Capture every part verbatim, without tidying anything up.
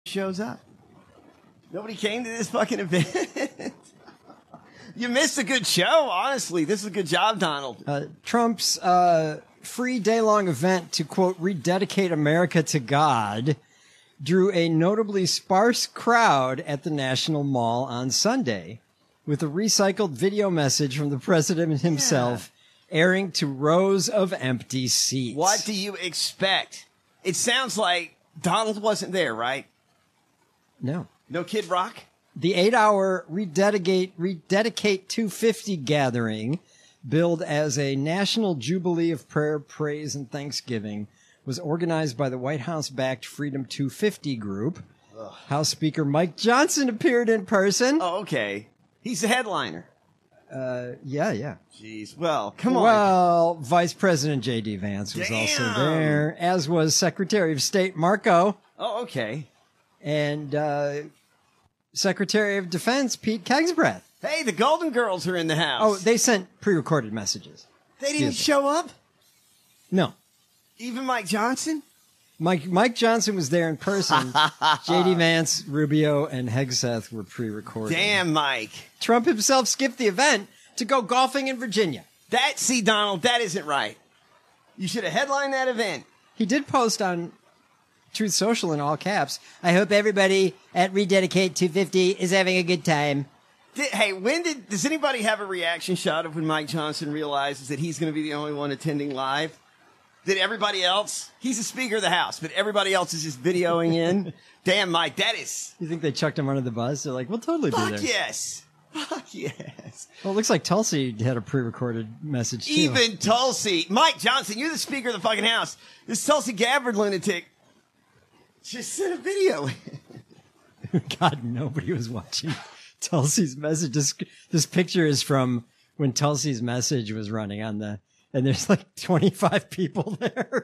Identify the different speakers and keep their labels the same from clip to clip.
Speaker 1: shows up. Nobody came to this fucking event. You missed a good show, honestly. This is a good job, Donald.
Speaker 2: Uh, Trump's uh, free day-long event to, quote, rededicate America to God drew a notably sparse crowd at the National Mall on Sunday, with a recycled video message from the president himself yeah. airing to rows of empty seats.
Speaker 1: What do you expect? It sounds like Donald wasn't there, right?
Speaker 2: No.
Speaker 1: No Kid Rock?
Speaker 2: The eight-hour Rededicate, Rededicate two fifty gathering, billed as a national jubilee of prayer, praise, and thanksgiving, was organized by the White House-backed Freedom two fifty group. Ugh. House Speaker Mike Johnson appeared in person.
Speaker 1: Oh, okay. He's the headliner.
Speaker 2: Uh, yeah, yeah.
Speaker 1: Jeez. Well, come on.
Speaker 2: Well, Vice President J D Vance was
Speaker 1: Damn.
Speaker 2: also there, as was Secretary of State Marco.
Speaker 1: Oh, okay.
Speaker 2: And uh, Secretary of Defense Pete Kegsbreath.
Speaker 1: Hey, the Golden Girls are in the house.
Speaker 2: Oh, they sent pre-recorded messages.
Speaker 1: They didn't show up?
Speaker 2: No.
Speaker 1: Even Mike Johnson?
Speaker 2: Mike Mike Johnson was there in person. J D Vance, Rubio, and Hegseth were pre-recorded.
Speaker 1: Damn, Mike.
Speaker 2: Trump himself skipped the event to go golfing in Virginia.
Speaker 1: That, see, Donald, that isn't right. You should have headlined that event.
Speaker 2: He did post on Truth Social in all caps, I hope everybody at Rededicate two fifty is having a good time.
Speaker 1: Did, hey, when did, does anybody have a reaction shot of when Mike Johnson realizes that he's going to be the only one attending live? Did everybody else? He's the Speaker of the House, but everybody else is just videoing in. Damn, Mike, that is.
Speaker 2: You think they chucked him under the bus? They're like, we'll totally
Speaker 1: Fuck
Speaker 2: be there.
Speaker 1: yes. Fuck yes.
Speaker 2: Well, it looks like Tulsi had a pre-recorded message, too.
Speaker 1: Even Tulsi. Mike Johnson, you're the Speaker of the fucking House. This Tulsi Gabbard lunatic just sent a video.
Speaker 2: God, nobody was watching Tulsi's message. This, this picture is from when Tulsi's message was running on the, and there's like twenty-five people there.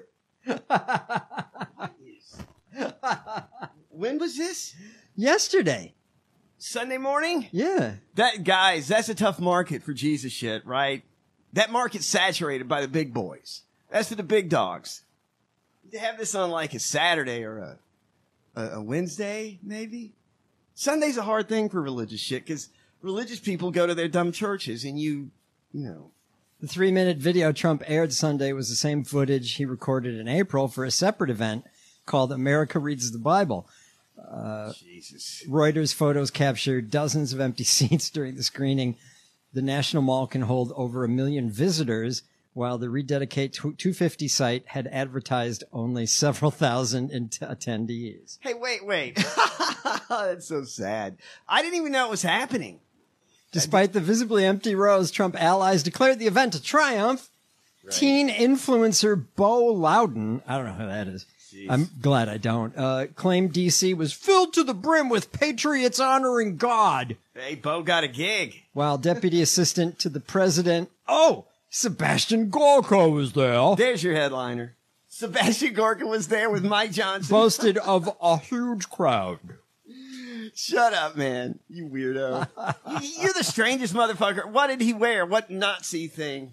Speaker 1: When was this?
Speaker 2: Yesterday.
Speaker 1: Sunday morning?
Speaker 2: Yeah.
Speaker 1: That, guys, that's a tough market for Jesus shit, right? That market's saturated by the big boys. That's for the big dogs. To have this on like a Saturday or a, a, a Wednesday, maybe? Sunday's a hard thing for religious shit because religious people go to their dumb churches and you, you know.
Speaker 2: The three-minute video Trump aired Sunday was the same footage he recorded in April for a separate event called America Reads the Bible. Uh,
Speaker 1: Jesus.
Speaker 2: Reuters photos captured dozens of empty seats during the screening. The National Mall can hold over a million visitors, while the Rededicate two fifty site had advertised only several thousand in- attendees.
Speaker 1: Hey, wait, wait. That's so sad. I didn't even know it was happening.
Speaker 2: Despite the visibly empty rows, Trump allies declared the event a triumph. Right. Teen influencer Bo Loudon, I don't know who that is. Jeez. I'm glad I don't, uh, claimed D C was filled to the brim with patriots honoring God.
Speaker 1: Hey, Bo got a gig.
Speaker 2: While Deputy Assistant to the President, oh, Sebastian Gorka was there.
Speaker 1: There's your headliner. Sebastian Gorka was there with Mike Johnson.
Speaker 2: Boasted of a huge crowd.
Speaker 1: Shut up, man. You weirdo. You're the strangest motherfucker. What did he wear? What Nazi thing?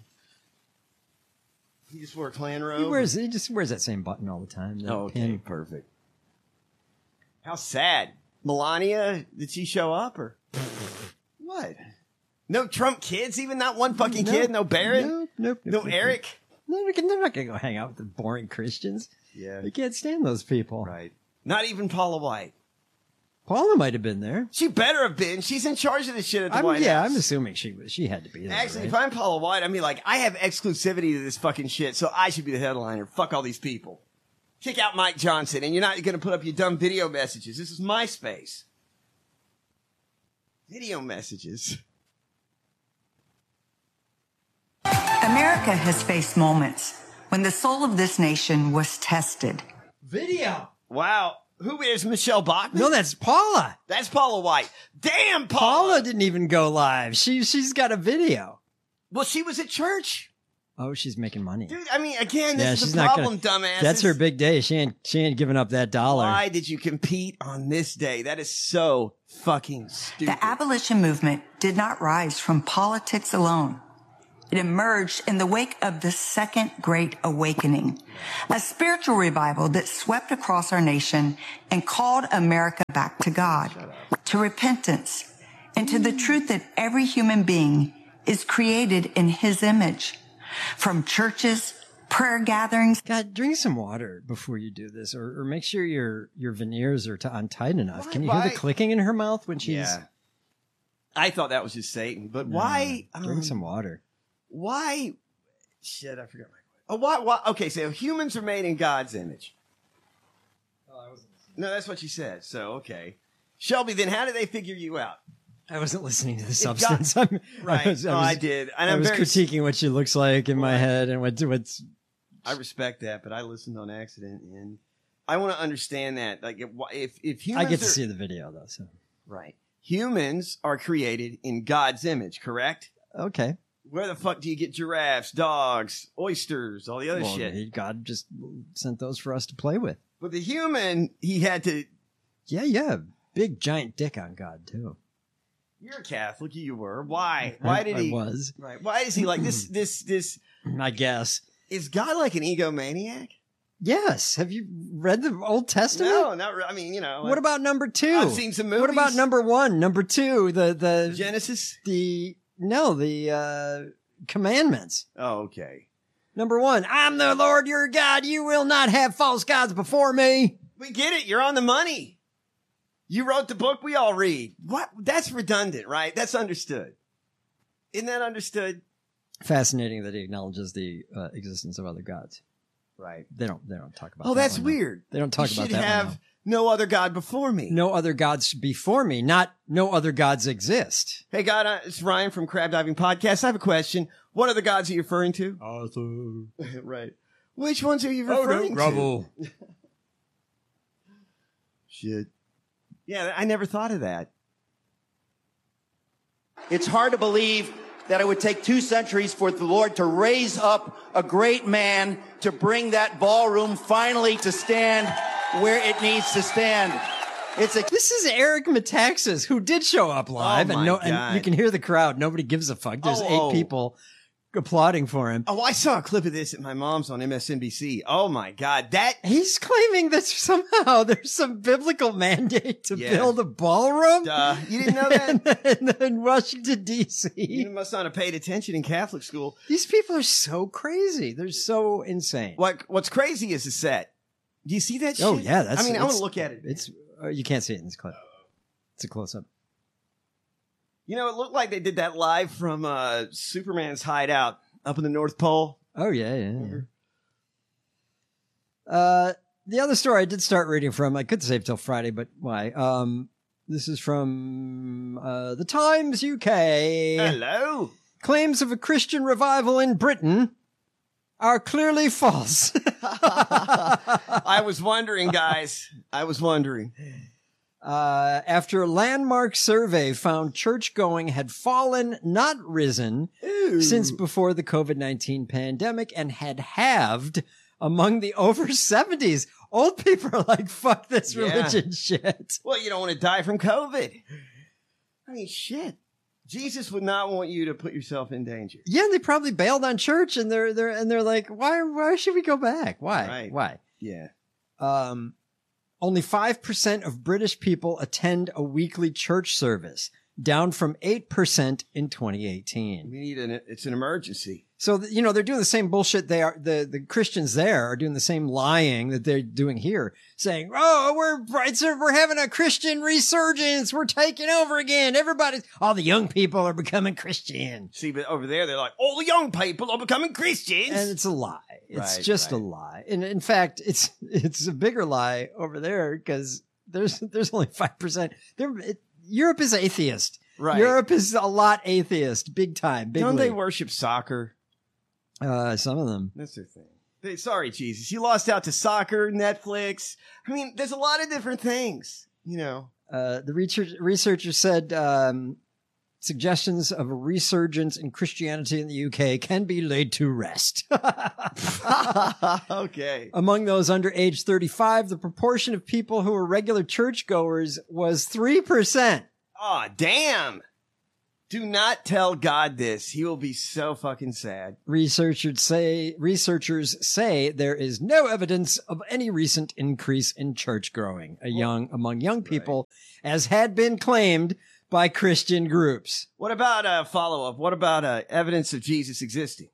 Speaker 1: He just wore a Klan robe?
Speaker 2: He wears, he just wears that same button all the time.
Speaker 1: Oh, okay.
Speaker 2: Pin.
Speaker 1: Perfect. How sad. Melania, did she show up or? What? No Trump kids? Even not one fucking
Speaker 2: no,
Speaker 1: kid? No Barrett?
Speaker 2: No, nope,
Speaker 1: no
Speaker 2: nope,
Speaker 1: Eric?
Speaker 2: No, they're not going to go hang out with the boring Christians.
Speaker 1: Yeah.
Speaker 2: They can't stand those people.
Speaker 1: Right. Not even Paula White.
Speaker 2: Paula might have been there.
Speaker 1: She better have been. She's in charge of this shit at the
Speaker 2: I'm,
Speaker 1: White
Speaker 2: yeah,
Speaker 1: House.
Speaker 2: I'm assuming she was. She had to be there.
Speaker 1: Actually,
Speaker 2: right?
Speaker 1: if I'm Paula White, I mean, like, I have exclusivity to this fucking shit, so I should be the headliner. Fuck all these people. Kick out Mike Johnson, and you're not going to put up your dumb video messages. This is my space. Video messages.
Speaker 3: America has faced moments when the soul of this nation was tested.
Speaker 2: Video.
Speaker 1: Wow. Who is Michelle Bachmann?
Speaker 2: No, that's Paula.
Speaker 1: That's Paula White. Damn, Paula.
Speaker 2: Paula didn't even go live. She, she's got a video.
Speaker 1: Well, she was at church.
Speaker 2: Oh, she's making money.
Speaker 1: Dude, I mean, again, this
Speaker 2: yeah,
Speaker 1: is
Speaker 2: she's
Speaker 1: the
Speaker 2: not
Speaker 1: problem,
Speaker 2: gonna,
Speaker 1: dumbass.
Speaker 2: That's her big day. She ain't, she ain't giving up that dollar.
Speaker 1: Why did you compete on this day? That is so fucking stupid.
Speaker 3: The abolition movement did not rise from politics alone. It emerged in the wake of the Second Great Awakening, a spiritual revival that swept across our nation and called America back to God, to repentance, and to the truth that every human being is created in his image. From churches, prayer gatherings.
Speaker 2: God, drink some water before you do this, or, or make sure your your veneers are t- untied enough.
Speaker 1: Why-
Speaker 2: Can you
Speaker 1: why-
Speaker 2: hear the clicking in her mouth when she's...
Speaker 1: Yeah. I thought that was just Satan, but
Speaker 2: No,
Speaker 1: why?
Speaker 2: drink
Speaker 1: um,
Speaker 2: some water.
Speaker 1: Why? Shit, I forgot my question. Oh, why, why? Okay, so humans are made in God's image. No, that's what you said. So, okay. Shelby, then how did they figure you out?
Speaker 2: I wasn't listening to the
Speaker 1: got-
Speaker 2: substance. I'm,
Speaker 1: Right.
Speaker 2: I was, I
Speaker 1: no,
Speaker 2: was,
Speaker 1: I did. And
Speaker 2: I
Speaker 1: I'm
Speaker 2: was
Speaker 1: very,
Speaker 2: critiquing what she looks like in my
Speaker 1: Right.
Speaker 2: head and what what's...
Speaker 1: I respect that, but I listened on accident, and I want to understand that. Like, if if, if humans
Speaker 2: I get to
Speaker 1: are,
Speaker 2: see the video, though, so...
Speaker 1: right, humans are created in God's image, correct?
Speaker 2: Okay.
Speaker 1: Where the fuck do you get giraffes, dogs, oysters, all the other
Speaker 2: Well,
Speaker 1: shit?
Speaker 2: he- God just sent those for us to play with.
Speaker 1: But the human, he had to.
Speaker 2: Yeah, yeah. Big, giant dick on God, too.
Speaker 1: You're a Catholic, you were. Why? Why
Speaker 2: I-
Speaker 1: did
Speaker 2: I
Speaker 1: he?
Speaker 2: was.
Speaker 1: Right. Why is he like this? This this
Speaker 2: I guess.
Speaker 1: is God like an egomaniac?
Speaker 2: Yes. Have you read the Old Testament?
Speaker 1: No, not. Re- I mean, you know.
Speaker 2: What about number two?
Speaker 1: I've seen some movies.
Speaker 2: What about number one? Number two, the the
Speaker 1: Genesis?
Speaker 2: the no, the uh commandments.
Speaker 1: Oh, okay.
Speaker 2: Number one, I'm the Lord your God. You will not have false gods before me.
Speaker 1: We get it. You're on the money. You wrote the book we all read. What? That's redundant, right? That's understood. Isn't that understood?
Speaker 2: Fascinating that he acknowledges the uh, existence of other gods.
Speaker 1: Right.
Speaker 2: They don't. They don't talk about.
Speaker 1: Oh,
Speaker 2: that
Speaker 1: that's
Speaker 2: one, though.
Speaker 1: weird.
Speaker 2: They don't talk
Speaker 1: you
Speaker 2: about
Speaker 1: should
Speaker 2: that.
Speaker 1: have
Speaker 2: one,
Speaker 1: no other God before me.
Speaker 2: though. No other gods before me. Not no other gods exist.
Speaker 1: Hey, God, uh, it's Ryan from Crab Diving Podcast. I have a question. What are the gods are you referring to?
Speaker 2: Arthur.
Speaker 1: Right. Which ones are you
Speaker 2: Oh,
Speaker 1: referring to?
Speaker 2: Rubble.
Speaker 1: Shit. Yeah, I never thought of that.
Speaker 4: It's hard to believe that it would take two centuries for the Lord to raise up a great man to bring that ballroom finally to stand where it needs to stand. It's a
Speaker 2: This is Eric Metaxas, who did show up live,
Speaker 1: Oh,
Speaker 2: and
Speaker 1: my
Speaker 2: no,
Speaker 1: God.
Speaker 2: and you can hear the crowd. Nobody gives a fuck. There's
Speaker 1: Oh,
Speaker 2: eight
Speaker 1: oh.
Speaker 2: people applauding for him.
Speaker 1: Oh, I saw a clip of this at my mom's on M S N B C. Oh my God, that
Speaker 2: He's claiming that somehow there's some biblical mandate to
Speaker 1: Yeah.
Speaker 2: build a ballroom
Speaker 1: uh, you didn't know that?
Speaker 2: in, in Washington, D
Speaker 1: You
Speaker 2: C.
Speaker 1: must not have paid attention in Catholic school.
Speaker 2: These people are so crazy. They're so insane.
Speaker 1: What What's crazy is the set. Do you see that shit?
Speaker 2: Oh, yeah, that's-
Speaker 1: I mean, I want
Speaker 2: it's-
Speaker 1: to look at it.
Speaker 2: It's uh, you can't see it in this clip. It's a close up.
Speaker 1: You know, it looked like they did that live from uh, Superman's hideout up in the North Pole.
Speaker 2: Oh yeah, yeah. yeah. Uh, the other story I did start reading from, I could save till Friday, but why? Um, this is from uh, the Times U K.
Speaker 1: Hello.
Speaker 2: Claims of a Christian revival in Britain are clearly false.
Speaker 1: I was wondering, guys. I was wondering.
Speaker 2: Uh, after a landmark survey found church going had fallen, not risen,
Speaker 1: Ooh.
Speaker 2: since before the COVID nineteen pandemic and had halved among the over seventies. Old people are like, fuck this
Speaker 1: Yeah.
Speaker 2: religion shit.
Speaker 1: Well, you don't want to die from COVID. I mean, shit. Jesus would not want you to put yourself in danger.
Speaker 2: Yeah, they probably bailed on church and they're, they're, and they're like, why, why should we go back? Why?
Speaker 1: Right.
Speaker 2: Why?
Speaker 1: Yeah.
Speaker 2: Um, only five percent of British people attend a weekly church service, down from eight percent in twenty eighteen.
Speaker 1: We need an, it's an emergency.
Speaker 2: So, you know, they're doing the same bullshit. They are, the, the Christians there are doing the same lying that they're doing here, saying, oh, we're, it's a, we're having a Christian resurgence. We're taking over again. Everybody's, all the young people are becoming Christian.
Speaker 1: See, but over there, they're like, all the young people are becoming Christians.
Speaker 2: And it's a lie. It's
Speaker 1: Right,
Speaker 2: just a
Speaker 1: right.
Speaker 2: lie. And in fact, it's, it's a bigger lie over there because there's, there's only five percent. There, it, Europe is atheist.
Speaker 1: Right.
Speaker 2: Europe is a lot atheist, big time, big
Speaker 1: Don't they
Speaker 2: league.
Speaker 1: worship soccer?
Speaker 2: Uh, some of them.
Speaker 1: That's their thing. They, sorry, Jesus. You lost out to soccer, Netflix. I mean, there's a lot of different things, you know.
Speaker 2: Uh, the research, researcher said um, suggestions of a resurgence in Christianity in the U K can be laid to rest.
Speaker 1: Okay.
Speaker 2: Among those under age thirty-five, the proportion of people who were regular churchgoers was three percent.
Speaker 1: Oh, damn. Do not tell God this. He will be so fucking sad.
Speaker 2: Researchers say researchers say there is no evidence of any recent increase in church growing a young among young people, right, as had been claimed by Christian groups.
Speaker 1: What about a follow-up? What about uh, evidence of Jesus existing?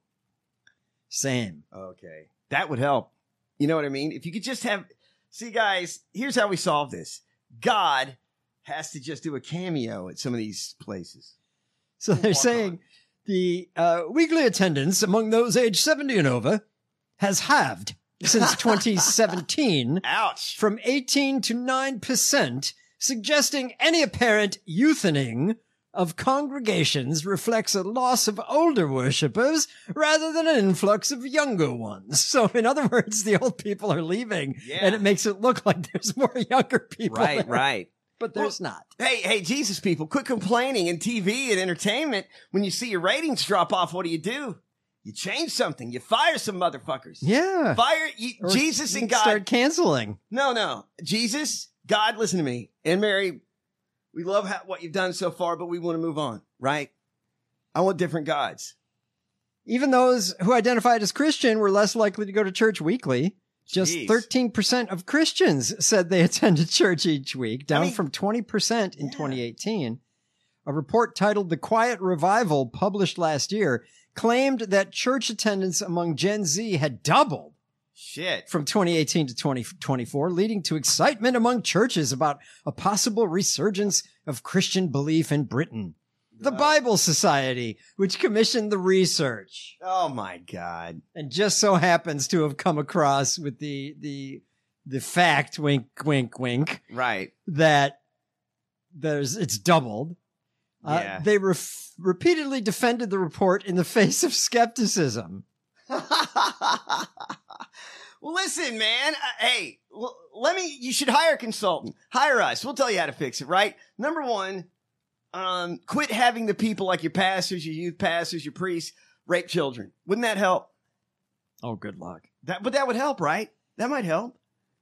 Speaker 2: Same.
Speaker 1: Okay. That would help. You know what I mean? If you could just have... See, guys, here's how we solve this. God has to just do a cameo at some of these places.
Speaker 2: So they're saying the uh, weekly attendance among those aged seventy and over has halved since twenty seventeen.
Speaker 1: Ouch.
Speaker 2: From eighteen to nine percent, suggesting any apparent youthening of congregations reflects a loss of older worshippers rather than an influx of younger ones. So in other words, the old people are leaving,
Speaker 1: yeah,
Speaker 2: and it makes it look like there's more younger people.
Speaker 1: Right,
Speaker 2: there.
Speaker 1: right.
Speaker 2: But there's
Speaker 1: well,
Speaker 2: not.
Speaker 1: Hey, hey, Jesus people, quit complaining in T V and entertainment. When you see your ratings drop off, what do you do? You change something. You fire some motherfuckers.
Speaker 2: Yeah.
Speaker 1: Fire you,
Speaker 2: Or
Speaker 1: Jesus and God.
Speaker 2: Start canceling.
Speaker 1: No, no. Jesus, God, listen to me. And Mary, we love how, what you've done so far, but we want to move on, right? I want different gods.
Speaker 2: Even those who identified as Christian were less likely to go to church weekly. Just
Speaker 1: Jeez.
Speaker 2: thirteen percent of Christians said they attended church each week, down
Speaker 1: I mean,
Speaker 2: from twenty percent in
Speaker 1: yeah.
Speaker 2: twenty eighteen. A report titled The Quiet Revival, published last year, claimed that church attendance among Gen Z had doubled
Speaker 1: Shit.
Speaker 2: from twenty eighteen to twenty twenty-four, leading to excitement among churches about a possible resurgence of Christian belief in Britain. The
Speaker 1: Uh,
Speaker 2: Bible Society, which commissioned the research,
Speaker 1: Oh my God.
Speaker 2: and just so happens to have come across with the the the fact, wink, wink, wink,
Speaker 1: Right.
Speaker 2: that there's it's doubled. Uh,
Speaker 1: Yeah.
Speaker 2: they ref- repeatedly defended the report in the face of skepticism.
Speaker 1: Well, listen, man. Uh, hey, l- let me, you should hire a consultant. Hire us. We'll tell you how to fix it, right? Number one, um, quit having the people like your pastors, your youth pastors, your priests rape children. Wouldn't that help?
Speaker 2: Oh, good luck.
Speaker 1: That, but that would help, right? That might help.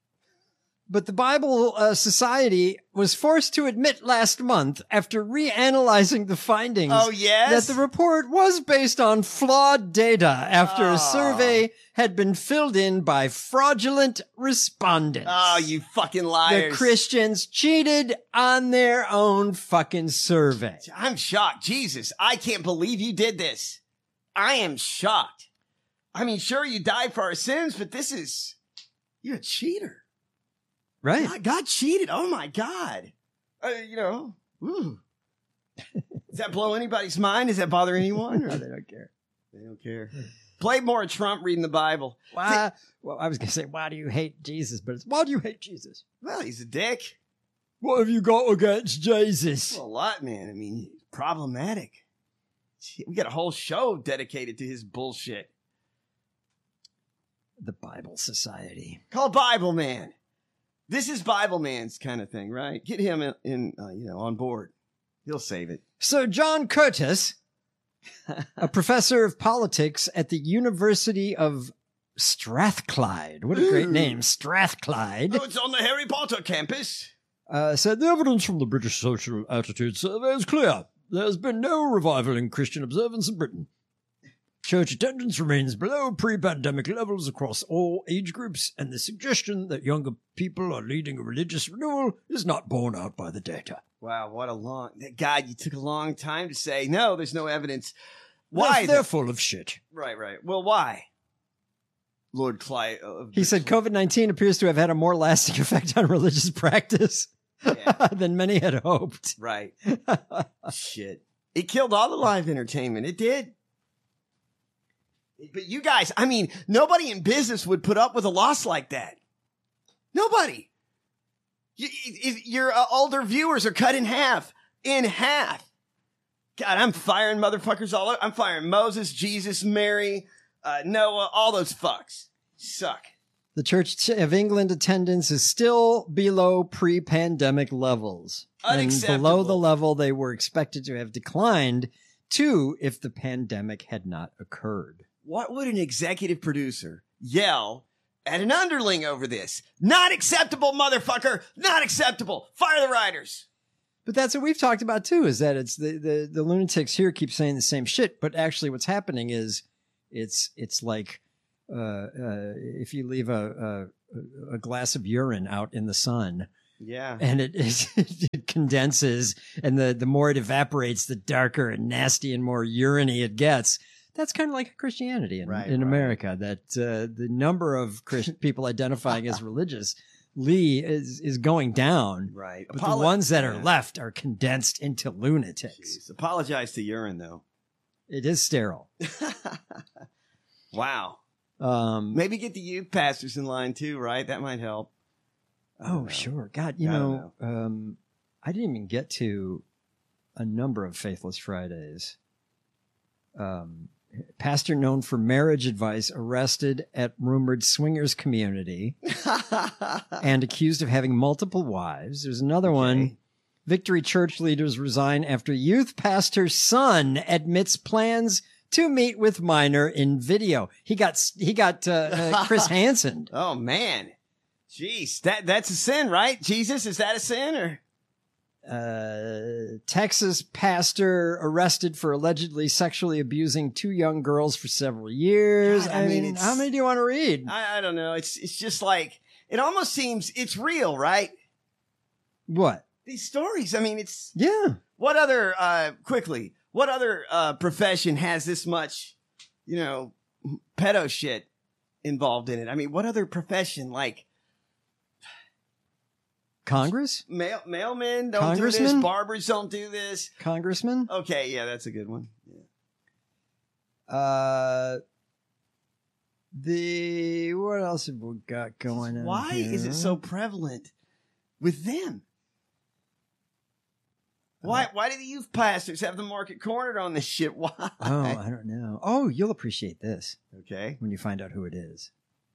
Speaker 2: But the Bible uh, Society was forced to admit last month, after reanalyzing the findings,
Speaker 1: Oh, yes?
Speaker 2: that the report was based on flawed data after
Speaker 1: Oh.
Speaker 2: a survey had been filled in by fraudulent respondents.
Speaker 1: Oh, you fucking
Speaker 2: The
Speaker 1: liars.
Speaker 2: Christians cheated on their own fucking survey.
Speaker 1: I'm shocked. Jesus, I can't believe you did this. I am shocked. I mean, sure, you died for our sins, but this is, you're a cheater.
Speaker 2: Right.
Speaker 1: God, God cheated. Oh my God. Uh, you know, ooh. Does that blow anybody's mind? Does that bother anyone?
Speaker 2: No, they don't care.
Speaker 1: They don't care. Play more of Trump reading the Bible.
Speaker 2: Why? Well, I was going to say, why do you hate Jesus? But it's, why do you hate Jesus?
Speaker 1: Well, he's a dick.
Speaker 2: What have you got against Jesus?
Speaker 1: Well, a lot, man. I mean, he's problematic. We got a whole show dedicated to his bullshit.
Speaker 2: The Bible Society.
Speaker 1: Call Bible Man. This is Bible Man's kind of thing, right? Get him in, in uh, you know, on board. He'll save it.
Speaker 2: So John Curtis, a professor of politics at the University of Strathclyde, what a great name, Strathclyde,
Speaker 1: Oh, it's on the Harry Potter campus.
Speaker 2: uh, said the evidence from the British Social Attitude Survey is clear. There's been no revival in Christian observance in Britain. Church attendance remains below pre-pandemic levels across all age groups, and the suggestion that younger people are leading a religious renewal is not borne out by the data.
Speaker 1: Wow, what a long... God, you took a long time to say, no, there's no evidence. Why?
Speaker 2: They're, they're full of shit.
Speaker 1: Right, right. Well, why? Lord Clyde... Uh,
Speaker 2: He said COVID nineteen appears to have had a more lasting effect on religious practice
Speaker 1: Yeah.
Speaker 2: than many had hoped.
Speaker 1: Right. Shit. It killed all the live entertainment. It did. But you guys, I mean, nobody in business would put up with a loss like that. Nobody. You, if your uh, older viewers are cut in half. In half. God, I'm firing motherfuckers all over. I'm firing Moses, Jesus, Mary, uh, Noah, all those fucks. Suck.
Speaker 2: The Church of England attendance is still below pre-pandemic levels. And
Speaker 1: Unacceptable.
Speaker 2: below the level they were expected to have declined to if the pandemic had not occurred.
Speaker 1: What would an executive producer yell at an underling over this? Not acceptable, motherfucker. Not acceptable. Fire the writers.
Speaker 2: But that's what we've talked about too, is that it's the, the, the lunatics here keep saying the same shit. But actually what's happening is it's, it's like, uh, uh, if you leave a, a, a glass of urine out in the sun,
Speaker 1: Yeah.
Speaker 2: and it, it condenses, and the, the more it evaporates, the darker and nasty and more urine-y it gets. That's kind of like Christianity in,
Speaker 1: Right,
Speaker 2: in
Speaker 1: right.
Speaker 2: America, that uh, the number of Christ- people identifying as religious Lee is, is going down.
Speaker 1: Right.
Speaker 2: But
Speaker 1: Apolo-
Speaker 2: the ones that are
Speaker 1: Yeah.
Speaker 2: left are condensed into lunatics.
Speaker 1: Jeez. Apologize to urine, though.
Speaker 2: It is sterile.
Speaker 1: Wow.
Speaker 2: Um,
Speaker 1: Maybe get the youth pastors in line, too, right? That might help. I don't
Speaker 2: oh,
Speaker 1: know.
Speaker 2: sure. God, you
Speaker 1: I don't
Speaker 2: know, Um, I didn't even get to a number of Faithless Fridays. Um, pastor known for marriage advice arrested at rumored swingers community and accused of having multiple wives. There's another one.
Speaker 1: Okay.
Speaker 2: Victory Church leaders resign after youth pastor's son admits plans to meet with minor in video. He got he got uh, uh, Chris Hansen.
Speaker 1: Oh, man. Jeez. That, that's a sin, right? Jesus, is that a sin? Or
Speaker 2: Uh, Texas pastor arrested for allegedly sexually abusing two young girls for several years.
Speaker 1: God,
Speaker 2: I,
Speaker 1: I mean,
Speaker 2: mean,
Speaker 1: it's-
Speaker 2: how many do you want to read?
Speaker 1: I, I don't know. It's it's just like, it almost seems it's real, right?
Speaker 2: What?
Speaker 1: These stories. I mean, it's
Speaker 2: Yeah.
Speaker 1: what other, uh, quickly, what other uh, profession has this much, you know, pedo shit involved in it? I mean, what other profession, like,
Speaker 2: Congress?
Speaker 1: mail mailmen don't do
Speaker 2: Congressman?
Speaker 1: this, barbers don't do this.
Speaker 2: Congressman?
Speaker 1: Okay, yeah, that's a good one. Yeah.
Speaker 2: Uh, the, what else have we got going on?
Speaker 1: Why is
Speaker 2: here?
Speaker 1: it so prevalent with them? Why?
Speaker 2: Uh,
Speaker 1: Why do the youth pastors have the market cornered on this shit? Why?
Speaker 2: Oh, I don't know. Oh, you'll appreciate this
Speaker 1: Okay.
Speaker 2: when you find out who it is.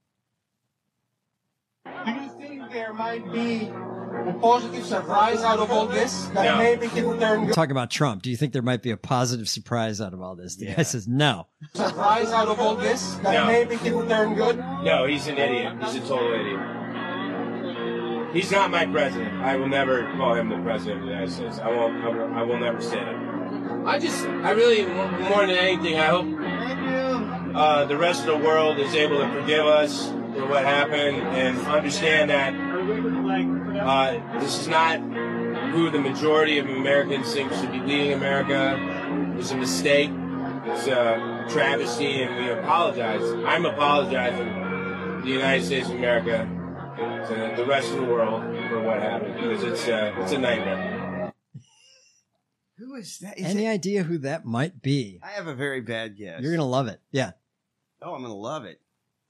Speaker 5: Do you think there might be a positive surprise out of all this that
Speaker 6: No.
Speaker 5: maybe he will turn good?
Speaker 2: Talking about Trump, do you think there might be a positive surprise out of all this? The
Speaker 1: Yeah.
Speaker 2: guy says no.
Speaker 5: Surprise out of all this that
Speaker 6: No.
Speaker 5: maybe he will turn good?
Speaker 6: No, he's an idiot. He's a total idiot. He's not my president. I will never call him the president of the United States. I won't. I will, I will never say that. I just, I really, more than anything, I hope uh, the rest of the world is able to forgive us for what happened and understand that uh, this is not who the majority of Americans think should be leading America. It was a mistake. It's a travesty, and we apologize. I'm apologizing to the United States of America, to the rest of the world for what happened, because it's uh, it's a nightmare.
Speaker 1: Who is that? Is
Speaker 2: Any
Speaker 1: it-
Speaker 2: idea who that might be?
Speaker 1: I have a very bad guess.
Speaker 2: You're gonna love it. Yeah.
Speaker 1: Oh, I'm gonna love it.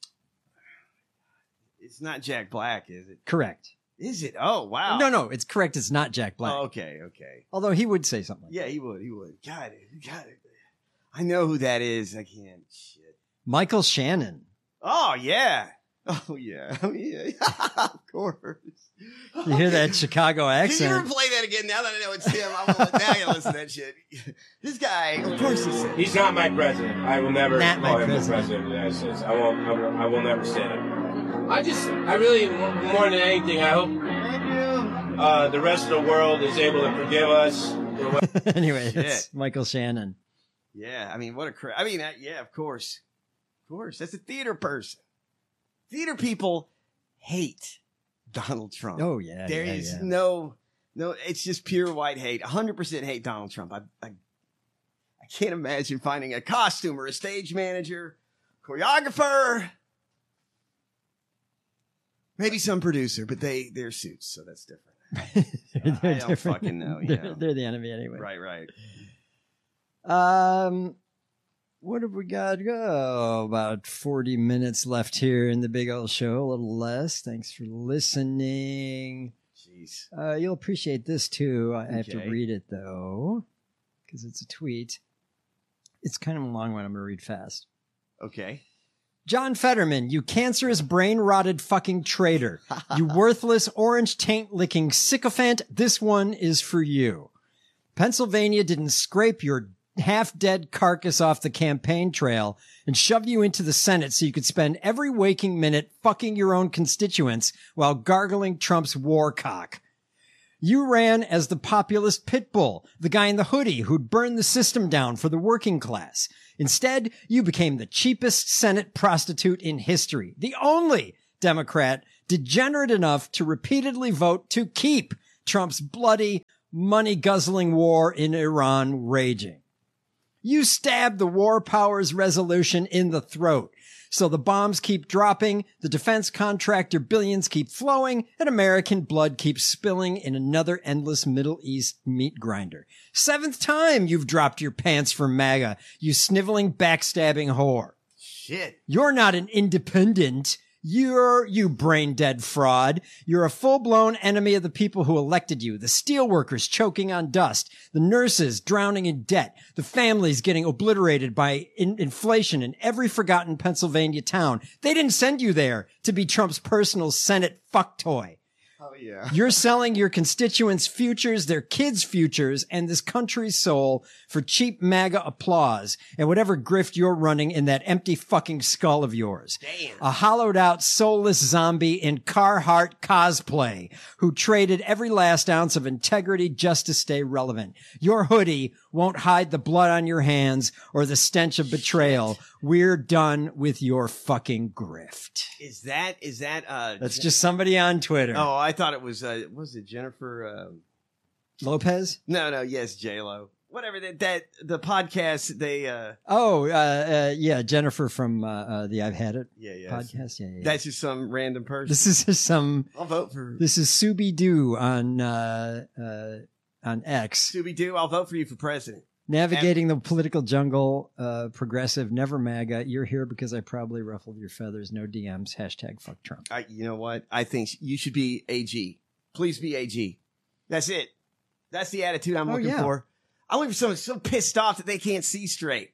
Speaker 1: It's not Jack Black, is it?
Speaker 2: Correct.
Speaker 1: Is it? Oh, wow.
Speaker 2: No, no, it's correct. It's not Jack Black.
Speaker 1: Oh, okay, okay.
Speaker 2: Although he would say something like
Speaker 1: Yeah, he would. He would. God, God, I know who that is. I can't. Shit.
Speaker 2: that. Michael Shannon.
Speaker 1: Oh yeah. Oh yeah. Oh yeah. Of course.
Speaker 2: You hear that Chicago
Speaker 1: Can you ever
Speaker 2: accent?
Speaker 1: play that again? Now that I know it's him, I won't, now I gotta listen to that shit. This guy, of course, he said.
Speaker 6: He's not my president. I will never
Speaker 2: Not my
Speaker 6: call him
Speaker 2: president.
Speaker 6: the president of the United States. I won't. I will, I will never say that. I just, I really, more than anything, I hope uh, the rest of the world is able to forgive us for what.
Speaker 2: Anyway,
Speaker 1: Shit.
Speaker 2: that's Michael Shannon.
Speaker 1: Yeah, I mean, what a cra- I mean, uh, yeah, of course, of course, that's a theater person. Theater people hate Donald Trump.
Speaker 2: Oh yeah.
Speaker 1: There
Speaker 2: yeah,
Speaker 1: is
Speaker 2: yeah.
Speaker 1: no, no, it's just pure white hate. one hundred percent hate Donald Trump. I, I, I can't imagine finding a costumer, a stage manager, choreographer, maybe some producer, but they, they're suits, so that's different.
Speaker 2: They're
Speaker 1: I don't
Speaker 2: different.
Speaker 1: fucking know, you
Speaker 2: They're,
Speaker 1: know.
Speaker 2: they're the enemy anyway.
Speaker 1: Right, right.
Speaker 2: Um, what have we got? Oh, about forty minutes left here in the big old show. A little less. Thanks for listening.
Speaker 1: Jeez.
Speaker 2: Uh, you'll appreciate this too. I have to
Speaker 1: Okay.
Speaker 2: read it though, because it's a tweet. It's kind of a long one. I'm going to read fast.
Speaker 1: Okay.
Speaker 2: John Fetterman, you cancerous, brain-rotted fucking traitor. You worthless, orange taint-licking sycophant. This one is for you. Pennsylvania didn't scrape your half-dead carcass off the campaign trail and shove you into the Senate so you could spend every waking minute fucking your own constituents while gargling Trump's war cock. You ran as the populist pit bull, the guy in the hoodie who'd burn the system down for the working class. Instead, you became the cheapest Senate prostitute in history, the only Democrat degenerate enough to repeatedly vote to keep Trump's bloody, money-guzzling war in Iran raging. You stabbed the war powers resolution in the throat. So the bombs keep dropping, the defense contractor billions keep flowing, and American blood keeps spilling in another endless Middle East meat grinder. Seventh time you've dropped your pants for MAGA, you sniveling, backstabbing whore.
Speaker 1: Shit.
Speaker 2: You're not an independent. You're, you brain-dead fraud. You're a full-blown enemy of the people who elected you. The steelworkers choking on dust. The nurses drowning in debt. The families getting obliterated by in- inflation in every forgotten Pennsylvania town. They didn't send you there to be Trump's personal Senate fuck toy.
Speaker 1: Oh, yeah.
Speaker 2: You're selling your constituents' futures, their kids' futures, and this country's soul for cheap MAGA applause and whatever grift you're running in that empty fucking skull of yours.
Speaker 1: Damn.
Speaker 2: A hollowed out, soulless zombie in Carhartt cosplay who traded every last ounce of integrity just to stay relevant. Your hoodie won't hide the blood on your hands or the stench of betrayal. We're done with your fucking grift.
Speaker 1: Is that, is that, uh,
Speaker 2: That's just somebody on Twitter.
Speaker 1: oh, I thought it was, uh, what was it Jennifer, uh,
Speaker 2: Lopez?
Speaker 1: no, no, yes, J-Lo. Whatever that, that, the podcast, they, uh,
Speaker 2: Oh, uh, uh, yeah, Jennifer from uh, uh, the I've Had It
Speaker 1: yeah, yeah.
Speaker 2: podcast. Yeah, yeah, yeah.
Speaker 1: That's just some random person.
Speaker 2: This is just some.
Speaker 1: I'll vote for
Speaker 2: This is Subi Doo on uh, uh, on X,
Speaker 1: Scooby-Doo. I'll vote for you for president.
Speaker 2: navigating the political jungle. Uh, progressive, never MAGA. You're here because I probably ruffled your feathers. No D Ms. Hashtag fuck Trump.
Speaker 1: I, you know what? I think you should be A G. Please be A G. That's it. That's the attitude I'm
Speaker 2: Oh,
Speaker 1: looking
Speaker 2: yeah.
Speaker 1: for. I want for someone so pissed off that they can't see straight.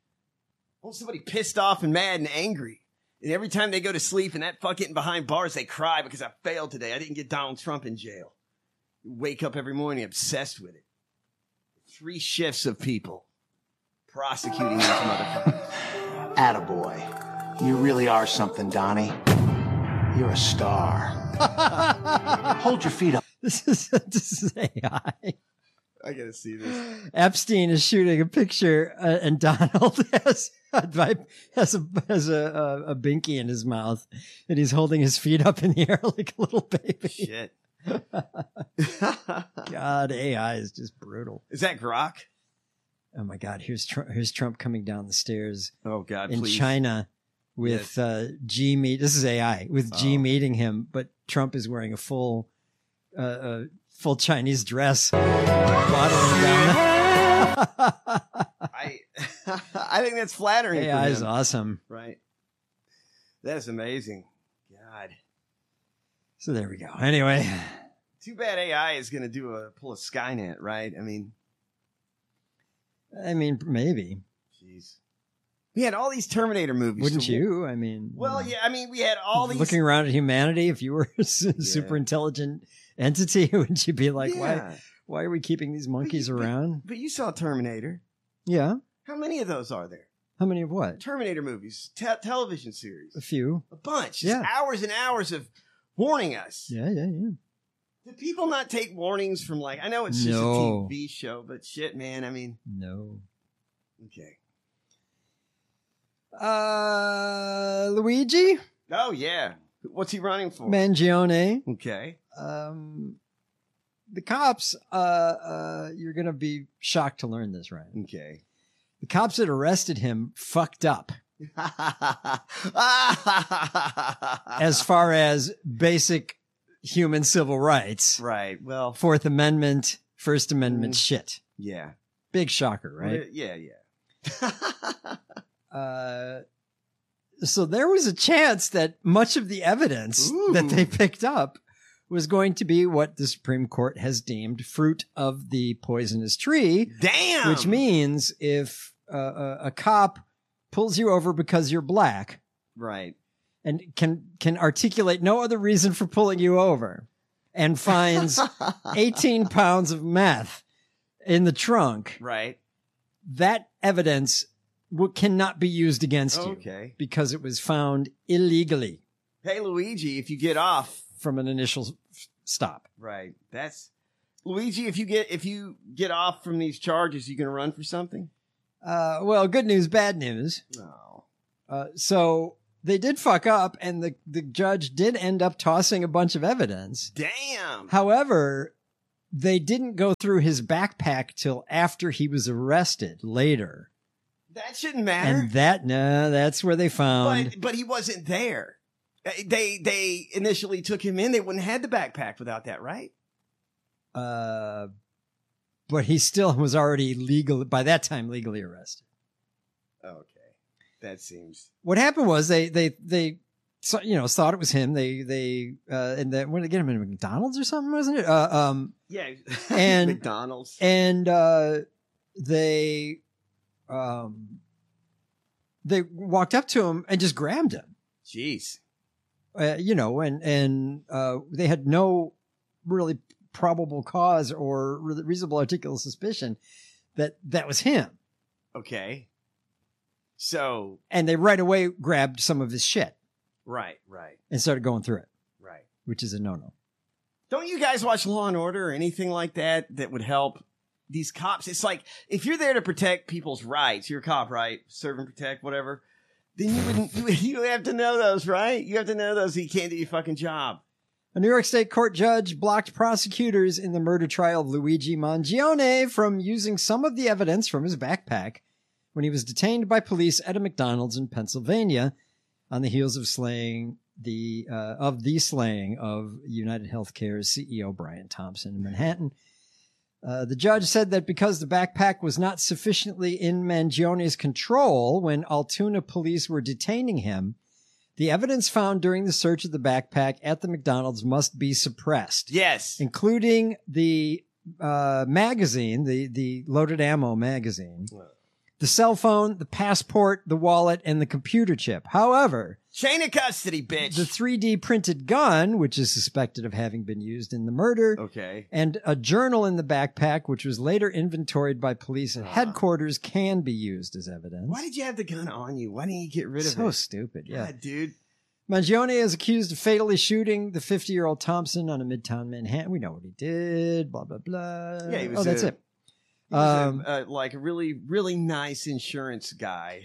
Speaker 1: I want somebody pissed off and mad and angry. And every time they go to sleep and that fuck getting behind bars, they cry because I failed today. I didn't get Donald Trump in jail. Wake up every morning obsessed with it. Three shifts of people prosecuting these motherfuckers.
Speaker 7: Attaboy. You really are something, Donnie. You're a star. Hold your feet up.
Speaker 2: This is this is A I.
Speaker 1: I gotta see this.
Speaker 2: Epstein is shooting a picture, uh, and Donald has has a has a, a a binky in his mouth, and he's holding his feet up in the air like a little baby.
Speaker 1: Shit.
Speaker 2: God, A I is just brutal.
Speaker 1: Is that Grok?
Speaker 2: Oh my God, here's Trump, here's Trump coming down the stairs
Speaker 1: Oh God,
Speaker 2: in
Speaker 1: please.
Speaker 2: China with
Speaker 1: Yes.
Speaker 2: uh, G meet. This is A I with G
Speaker 1: Oh.
Speaker 2: meeting him, but Trump is wearing a full uh, uh, full Chinese dress, waddling down.
Speaker 1: I I think that's flattering.
Speaker 2: A
Speaker 1: for
Speaker 2: I is
Speaker 1: him.
Speaker 2: awesome.
Speaker 1: Right. That's amazing. God.
Speaker 2: So there we go. Anyway,
Speaker 1: Too bad A I is going to do a pull a Skynet, right? I mean,
Speaker 2: I mean, maybe.
Speaker 1: jeez. We had all these Terminator movies.
Speaker 2: Wouldn't
Speaker 1: So-
Speaker 2: you? I mean,
Speaker 1: Well, yeah. I mean, we had all these.
Speaker 2: looking around at humanity, if you were a su- super intelligent entity, wouldn't you be like, why,
Speaker 1: Yeah.
Speaker 2: why are we keeping these monkeys
Speaker 1: But you- but-
Speaker 2: around?
Speaker 1: But you saw Terminator.
Speaker 2: Yeah.
Speaker 1: How many of those are there?
Speaker 2: How many of what?
Speaker 1: Terminator movies, te- television series,
Speaker 2: A few.
Speaker 1: a bunch. Just
Speaker 2: Yeah.
Speaker 1: hours and hours of warning us.
Speaker 2: Yeah, yeah, yeah.
Speaker 1: Do people not take warnings from like? I know it's just
Speaker 2: No.
Speaker 1: a T V show, but shit, man. I mean,
Speaker 2: No.
Speaker 1: okay.
Speaker 2: Uh, Luigi
Speaker 1: Oh yeah. What's he running for?
Speaker 2: Mangione.
Speaker 1: Okay.
Speaker 2: Um, the cops. Uh, uh, you're gonna be shocked to learn this, Ryan.
Speaker 1: Okay.
Speaker 2: The cops that arrested him fucked up as far as basic human civil rights,
Speaker 1: right. Well,
Speaker 2: Fourth Amendment, First Amendment
Speaker 1: Mm.
Speaker 2: shit.
Speaker 1: yeah.
Speaker 2: Big shocker, right?
Speaker 1: Well, Yeah, yeah.
Speaker 2: Uh, so there was a chance that much of the evidence
Speaker 1: Ooh.
Speaker 2: that they picked up was going to be what the Supreme Court has deemed fruit of the poisonous tree,
Speaker 1: Damn.
Speaker 2: which means if uh, a, a cop pulls you over because you're black
Speaker 1: right.
Speaker 2: and can can articulate no other reason for pulling you over and finds eighteen pounds of meth in the trunk,
Speaker 1: Right.
Speaker 2: that evidence w- cannot be used against you
Speaker 1: Okay.
Speaker 2: because it was found illegally
Speaker 1: Hey, Luigi, if you get off,
Speaker 2: from an initial s- stop.
Speaker 1: right. That's Luigi, if you get if you get off from these charges, you gonna run for something?
Speaker 2: Uh, well, good news, bad news.
Speaker 1: No.
Speaker 2: Uh, so they did fuck up, and the, the judge did end up tossing a bunch of evidence.
Speaker 1: Damn.
Speaker 2: However, they didn't go through his backpack till after he was arrested later.
Speaker 1: That shouldn't matter.
Speaker 2: And that, no, that's where they found.
Speaker 1: But, but he wasn't there. They they initially took him in. They wouldn't have had the backpack without that, right?
Speaker 2: Uh, but he still was already legal by that time, legally arrested.
Speaker 1: Okay, that seems.
Speaker 2: What happened was they they they, so, you know, thought it was him. They they uh, and then when did they get him in McDonald's or something, wasn't it? Uh, um,
Speaker 1: yeah,
Speaker 2: and
Speaker 1: McDonald's,
Speaker 2: and uh, they um they walked up to him and just grabbed him.
Speaker 1: Jeez.
Speaker 2: Uh, you know, and and uh, they had no really probable cause or re- reasonable articulable suspicion that that was him.
Speaker 1: Okay. So.
Speaker 2: And they right away grabbed some of his shit.
Speaker 1: Right, right.
Speaker 2: And started going through it.
Speaker 1: Right.
Speaker 2: Which is a no-no.
Speaker 1: Don't you guys watch Law and Order or anything like that that would help these cops? It's like, if you're there to protect people's rights, you're a cop, right? Serve and protect, whatever. Then you wouldn't, you, you have to know those, right? You have to know those so you can't do your fucking job.
Speaker 2: A New York State court judge blocked prosecutors in the murder trial of Luigi Mangione from using some of the evidence from his backpack when he was detained by police at a McDonald's in Pennsylvania on the heels of slaying the, uh, of the slaying of United Healthcare's C E O Brian Thompson in Manhattan. Uh, the judge said that because the backpack was not sufficiently in Mangione's control when Altoona police were detaining him, the evidence found during the search of the backpack at the McDonald's must be suppressed.
Speaker 1: Yes.
Speaker 2: Including the uh, magazine, the, the loaded ammo magazine, the cell phone, the passport, the wallet, and the computer chip. However,
Speaker 1: chain of custody, bitch.
Speaker 2: The three D printed gun, which is suspected of having been used in the murder.
Speaker 1: Okay.
Speaker 2: And a journal in the backpack, which was later inventoried by police at headquarters, can be used as evidence.
Speaker 1: Why did you have the gun on you? Why didn't you get rid of it?
Speaker 2: So stupid, yeah.
Speaker 1: God, dude.
Speaker 2: Mangione is accused of fatally shooting the fifty-year-old Thompson on a Midtown Manhattan. We know what he did, blah, blah, blah.
Speaker 1: Yeah, he was
Speaker 2: oh, that's
Speaker 1: a,
Speaker 2: it.
Speaker 1: He was
Speaker 2: Um,
Speaker 1: a, uh, like a really, really nice insurance guy.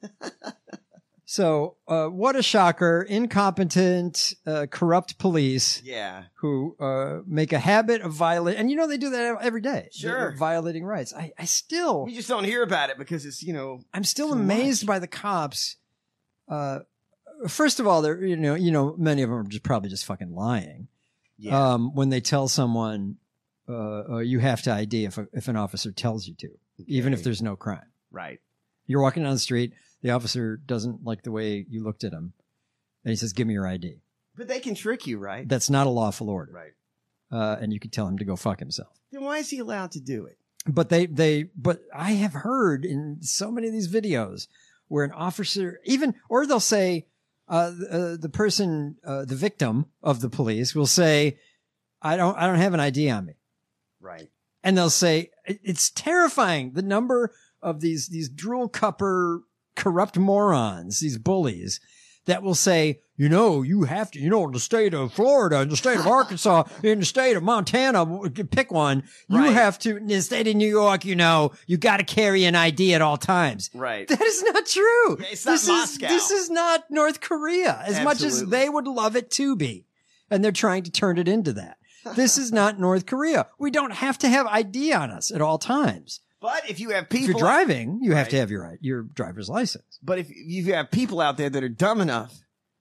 Speaker 2: So, uh, what a shocker. Incompetent, uh, corrupt police.
Speaker 1: Yeah.
Speaker 2: Who, uh, make a habit of violating, and you know, they do that every day.
Speaker 1: Sure.
Speaker 2: They're violating rights. I, I still.
Speaker 1: We just don't hear about it because it's, you know.
Speaker 2: I'm still
Speaker 1: too
Speaker 2: amazed
Speaker 1: much.
Speaker 2: by the cops. Uh, first of all, they're, you know, you know, many of them are just probably just fucking lying.
Speaker 1: Yeah.
Speaker 2: Um, when they tell someone, uh, uh you have to I D if, a, if an officer tells you to, even if there's no crime.
Speaker 1: Right.
Speaker 2: You're walking down the street. The officer doesn't like the way you looked at him. And he says, give me your I D.
Speaker 1: But they can trick you, right?
Speaker 2: That's not a lawful order.
Speaker 1: Right.
Speaker 2: Uh, and you could tell him to go fuck himself.
Speaker 1: Then why is he allowed to do it?
Speaker 2: But they, they, but I have heard in so many of these videos where an officer even, or they'll say, uh, uh the person, uh, the victim of the police will say, I don't, I don't have an I D on me.
Speaker 1: Right.
Speaker 2: And they'll say, it's terrifying. The number of these, these drool cupper, corrupt morons, these bullies that will say, you know, you have to, you know, in the state of Florida, in the state of Arkansas, in the state of Montana, pick one, you
Speaker 1: Right.
Speaker 2: have to, in the state of New York, you know, you got to carry an I D at all times.
Speaker 1: Right.
Speaker 2: That is not true.
Speaker 1: Yeah, it's not
Speaker 2: this
Speaker 1: Moscow.
Speaker 2: Is, this is not North Korea, as much as
Speaker 1: Absolutely.
Speaker 2: they would love it to be. And they're trying to turn it into that. This is not North Korea. We don't have to have I D on us at all times.
Speaker 1: But if you have people,
Speaker 2: If you're driving, you have
Speaker 1: Right.
Speaker 2: to have your your driver's license.
Speaker 1: But if you have people out there that are dumb enough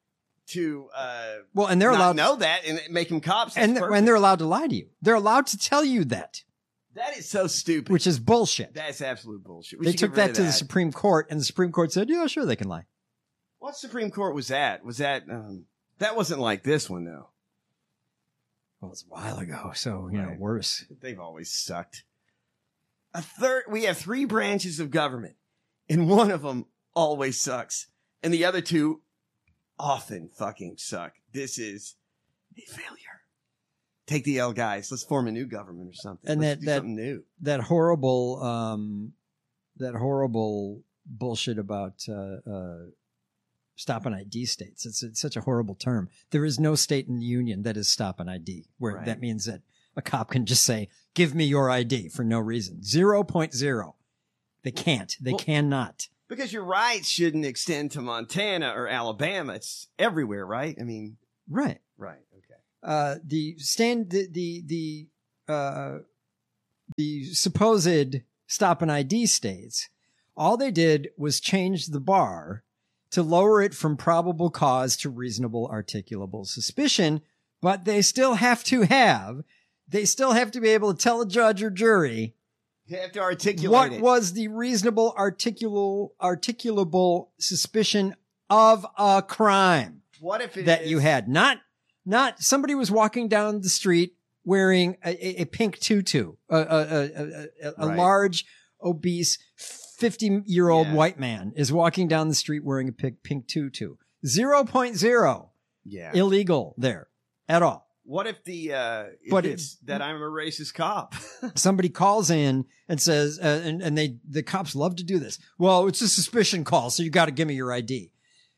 Speaker 1: to uh,
Speaker 2: Well, and they're
Speaker 1: not
Speaker 2: allowed
Speaker 1: know that and make them cops,
Speaker 2: and
Speaker 1: that's
Speaker 2: when they're
Speaker 1: perfect.
Speaker 2: allowed to lie to you, they're allowed to tell you that,
Speaker 1: that is so stupid.
Speaker 2: which is bullshit.
Speaker 1: That's absolute bullshit. We
Speaker 2: They
Speaker 1: should
Speaker 2: took
Speaker 1: get rid
Speaker 2: that
Speaker 1: of
Speaker 2: to the Supreme Court, and the Supreme Court said, "Yeah, sure, they can lie."
Speaker 1: What Supreme Court was that? Was that um, that wasn't like this one though?
Speaker 2: Well, it's a while ago, so you know,
Speaker 1: Right.
Speaker 2: worse.
Speaker 1: They've always sucked. A third, we have three branches of government, and one of them always sucks, and the other two often fucking suck. This is a failure. Take the L, guys. Let's form a new government or something.
Speaker 2: And
Speaker 1: Let's
Speaker 2: that-
Speaker 1: do
Speaker 2: that-
Speaker 1: something new.
Speaker 2: That horrible, um, that horrible bullshit about uh, uh, stop an I D states. It's, it's such a horrible term. There is no state in the union that is stop an I D, where
Speaker 1: Right.
Speaker 2: that means that a cop can just say, give me your I D for no reason. zero point zero. They can't. They
Speaker 1: Well,
Speaker 2: cannot.
Speaker 1: Because your rights shouldn't extend to Montana or Alabama. It's everywhere, right? I mean,
Speaker 2: Right.
Speaker 1: right. Okay.
Speaker 2: Uh, the stand, the, the, the, uh, the supposed stop and I D states, all they did was change the bar to lower it from probable cause to reasonable articulable suspicion, but they still have to have, they still have to be able to tell a judge or jury
Speaker 1: You have to articulate
Speaker 2: what
Speaker 1: it.
Speaker 2: was the reasonable articulable, articulable suspicion of a crime
Speaker 1: What if it
Speaker 2: that
Speaker 1: is-
Speaker 2: you had. Not, not somebody was walking down the street wearing a, a, a pink tutu, a, a, a, a, a
Speaker 1: Right.
Speaker 2: large, obese, fifty year old
Speaker 1: Yeah.
Speaker 2: white man is walking down the street wearing a pink, pink tutu. zero point zero
Speaker 1: Yeah.
Speaker 2: illegal there at all.
Speaker 1: What if the uh if
Speaker 2: But
Speaker 1: it's that I'm a racist cop?
Speaker 2: Somebody calls in and says, uh, and, and they, the cops love to do this. Well, it's a suspicion call, so you got to give me your I D.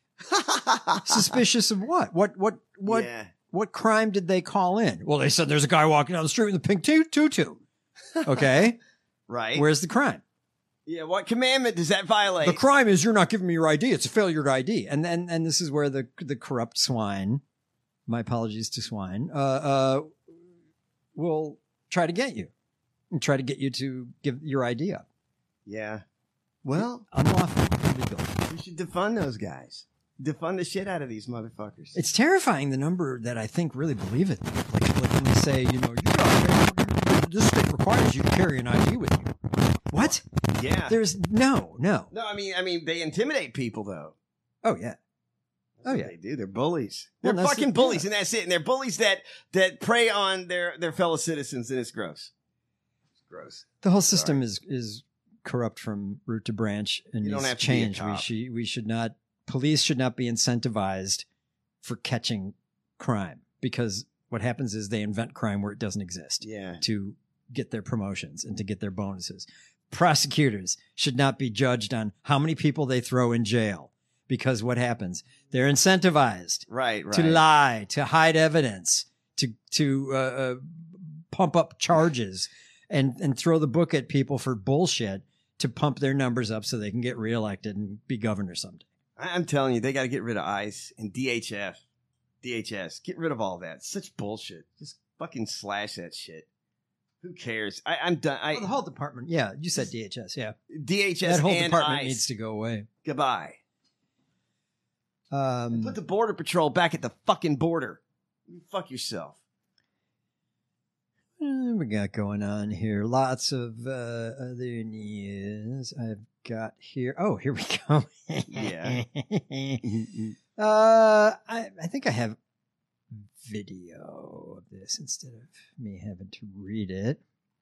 Speaker 2: Suspicious of what? What, what, what,
Speaker 1: Yeah.
Speaker 2: what crime did they call in? Well, they said there's a guy walking down the street with a pink tu- tutu. Okay.
Speaker 1: Right.
Speaker 2: Where's the crime?
Speaker 1: Yeah, what commandment does that violate?
Speaker 2: The crime is you're not giving me your I D. It's a failure to I D. And then, and this is where the, the corrupt swine, my apologies to swine, uh, uh, will try to get you and try to get you to give your I D up.
Speaker 1: Yeah. Well,
Speaker 2: Unlawful, illegal.
Speaker 1: we should defund those guys. Defund the shit out of these motherfuckers.
Speaker 2: It's terrifying the number that I think really believe it. Like, like when they say, you know, you got, this state requires you to carry an I D with you. What?
Speaker 1: yeah.
Speaker 2: There's no, no.
Speaker 1: No, I mean, I mean, they intimidate people though.
Speaker 2: Oh yeah. Oh
Speaker 1: That's
Speaker 2: yeah.
Speaker 1: what they do. They're bullies.
Speaker 2: Well,
Speaker 1: They're
Speaker 2: that's
Speaker 1: fucking
Speaker 2: the-
Speaker 1: bullies,
Speaker 2: yeah.
Speaker 1: and that's it. And they're bullies that that prey on their their fellow citizens, and it's gross. It's gross.
Speaker 2: The whole system is is corrupt from root to branch and
Speaker 1: You don't
Speaker 2: needs
Speaker 1: have to be a
Speaker 2: change. We
Speaker 1: cop.
Speaker 2: should we should not police should not be incentivized for catching crime, because what happens is they invent crime where it doesn't exist
Speaker 1: Yeah.
Speaker 2: to get their promotions and to get their bonuses. Prosecutors should not be judged on how many people they throw in jail, because what happens? They're incentivized
Speaker 1: Right. Right.
Speaker 2: to lie, to hide evidence, to to uh, uh, pump up charges, and and throw the book at people for bullshit to pump their numbers up so they can get reelected and be governor someday.
Speaker 1: I- I'm telling you, they got to get rid of ICE and D H F, D H S. Get rid of all that. It's such bullshit. Just fucking slash that shit. Who cares? I, I'm done. I,
Speaker 2: Oh, the whole department, yeah, you said D H S, yeah,
Speaker 1: D H S
Speaker 2: that whole
Speaker 1: and
Speaker 2: department
Speaker 1: ICE.
Speaker 2: needs to go away.
Speaker 1: Goodbye.
Speaker 2: Um,
Speaker 1: Put the border patrol back at the fucking border. You fuck yourself.
Speaker 2: What we got going on here? Lots of uh, other news I've got here. Oh, here we go.
Speaker 1: Yeah.
Speaker 2: uh, I, I think I have video of this instead of me having to read it.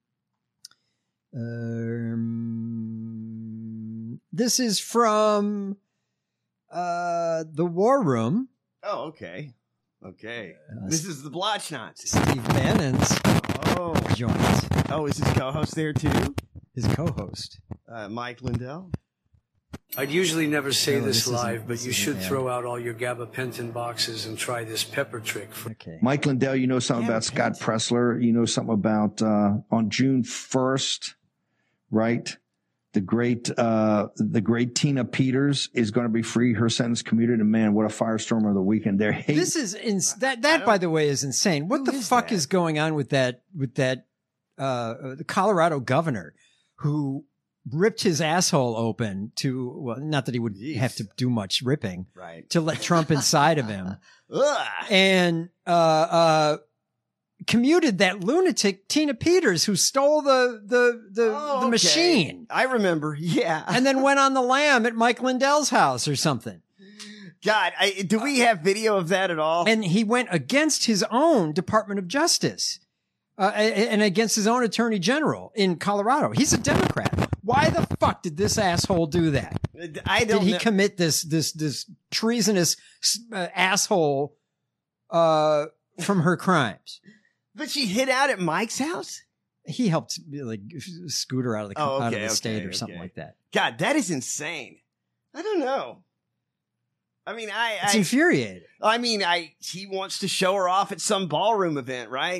Speaker 2: Um, this is from uh, the War Room.
Speaker 1: Oh, okay. Okay.
Speaker 2: Uh,
Speaker 1: This is the Blotchnots.
Speaker 2: Steve Bannon's
Speaker 1: Oh.
Speaker 2: joint.
Speaker 1: Oh, is his co-host there too?
Speaker 2: His co-host.
Speaker 1: Uh, Mike Lindell?
Speaker 8: I'd usually never say
Speaker 2: No,
Speaker 8: this,
Speaker 2: this isn't-
Speaker 8: live, but
Speaker 2: this
Speaker 8: you
Speaker 2: isn't
Speaker 8: should
Speaker 2: bad.
Speaker 8: throw out all your gabapentin boxes and try this pepper trick. For-
Speaker 2: Okay.
Speaker 9: Mike Lindell, you know something
Speaker 2: Yeah,
Speaker 9: about Scott
Speaker 2: repent.
Speaker 9: Pressler. You know something about uh, on June first, right? The great, uh, the great Tina Peters is going to be free. Her sentence commuted. And man, what a firestorm of the weekend! They're hate.
Speaker 2: This is ins- that that by the way is insane. What
Speaker 1: Who
Speaker 2: the
Speaker 1: is
Speaker 2: fuck
Speaker 1: that?
Speaker 2: is going on with that with that uh, uh the Colorado governor who ripped his asshole open to, well, not that he would
Speaker 1: Jeez.
Speaker 2: have to do much ripping,
Speaker 1: Right.
Speaker 2: to let Trump inside of him,
Speaker 1: Ugh.
Speaker 2: and uh uh commuted that lunatic Tina Peters who stole the the the,
Speaker 1: Oh,
Speaker 2: the
Speaker 1: okay.
Speaker 2: machine
Speaker 1: I remember. Yeah.
Speaker 2: and then went on the lam at Mike Lindell's house or something.
Speaker 1: God, I, do we have video of that at all?
Speaker 2: And he went against his own Department of Justice uh, and against his own Attorney General in Colorado. He's a Democrat. Why the fuck did this asshole do that?
Speaker 1: I
Speaker 2: Did
Speaker 1: don't
Speaker 2: he
Speaker 1: know.
Speaker 2: commit this this this treasonous uh, asshole uh, from her crimes?
Speaker 1: But she hid out at Mike's house?
Speaker 2: He helped like scoot her out of the
Speaker 1: Oh,
Speaker 2: out
Speaker 1: okay,
Speaker 2: of the state
Speaker 1: okay,
Speaker 2: or something
Speaker 1: okay.
Speaker 2: like that.
Speaker 1: God, that is insane. I don't know. I mean, I,
Speaker 2: It's
Speaker 1: I,
Speaker 2: infuriating.
Speaker 1: I mean, I, he wants to show her off at some ballroom event, right?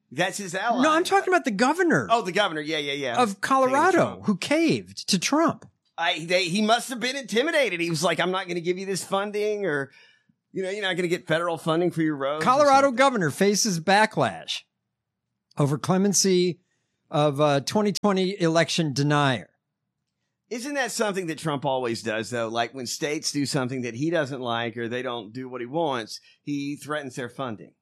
Speaker 1: That's his ally.
Speaker 2: No, I'm talking about the governor.
Speaker 1: Oh, the governor. Yeah, yeah, yeah.
Speaker 2: Of Colorado, who caved to Trump.
Speaker 1: I, they, he must have been intimidated. He was like, I'm not going to give you this funding, or, you know, you're not going to get federal funding for your roads.
Speaker 2: Colorado governor faces backlash over clemency of uh, twenty twenty election denier.
Speaker 1: Isn't that something that Trump always does, though? Like when states do something that he doesn't like or they don't do what he wants, he threatens their funding.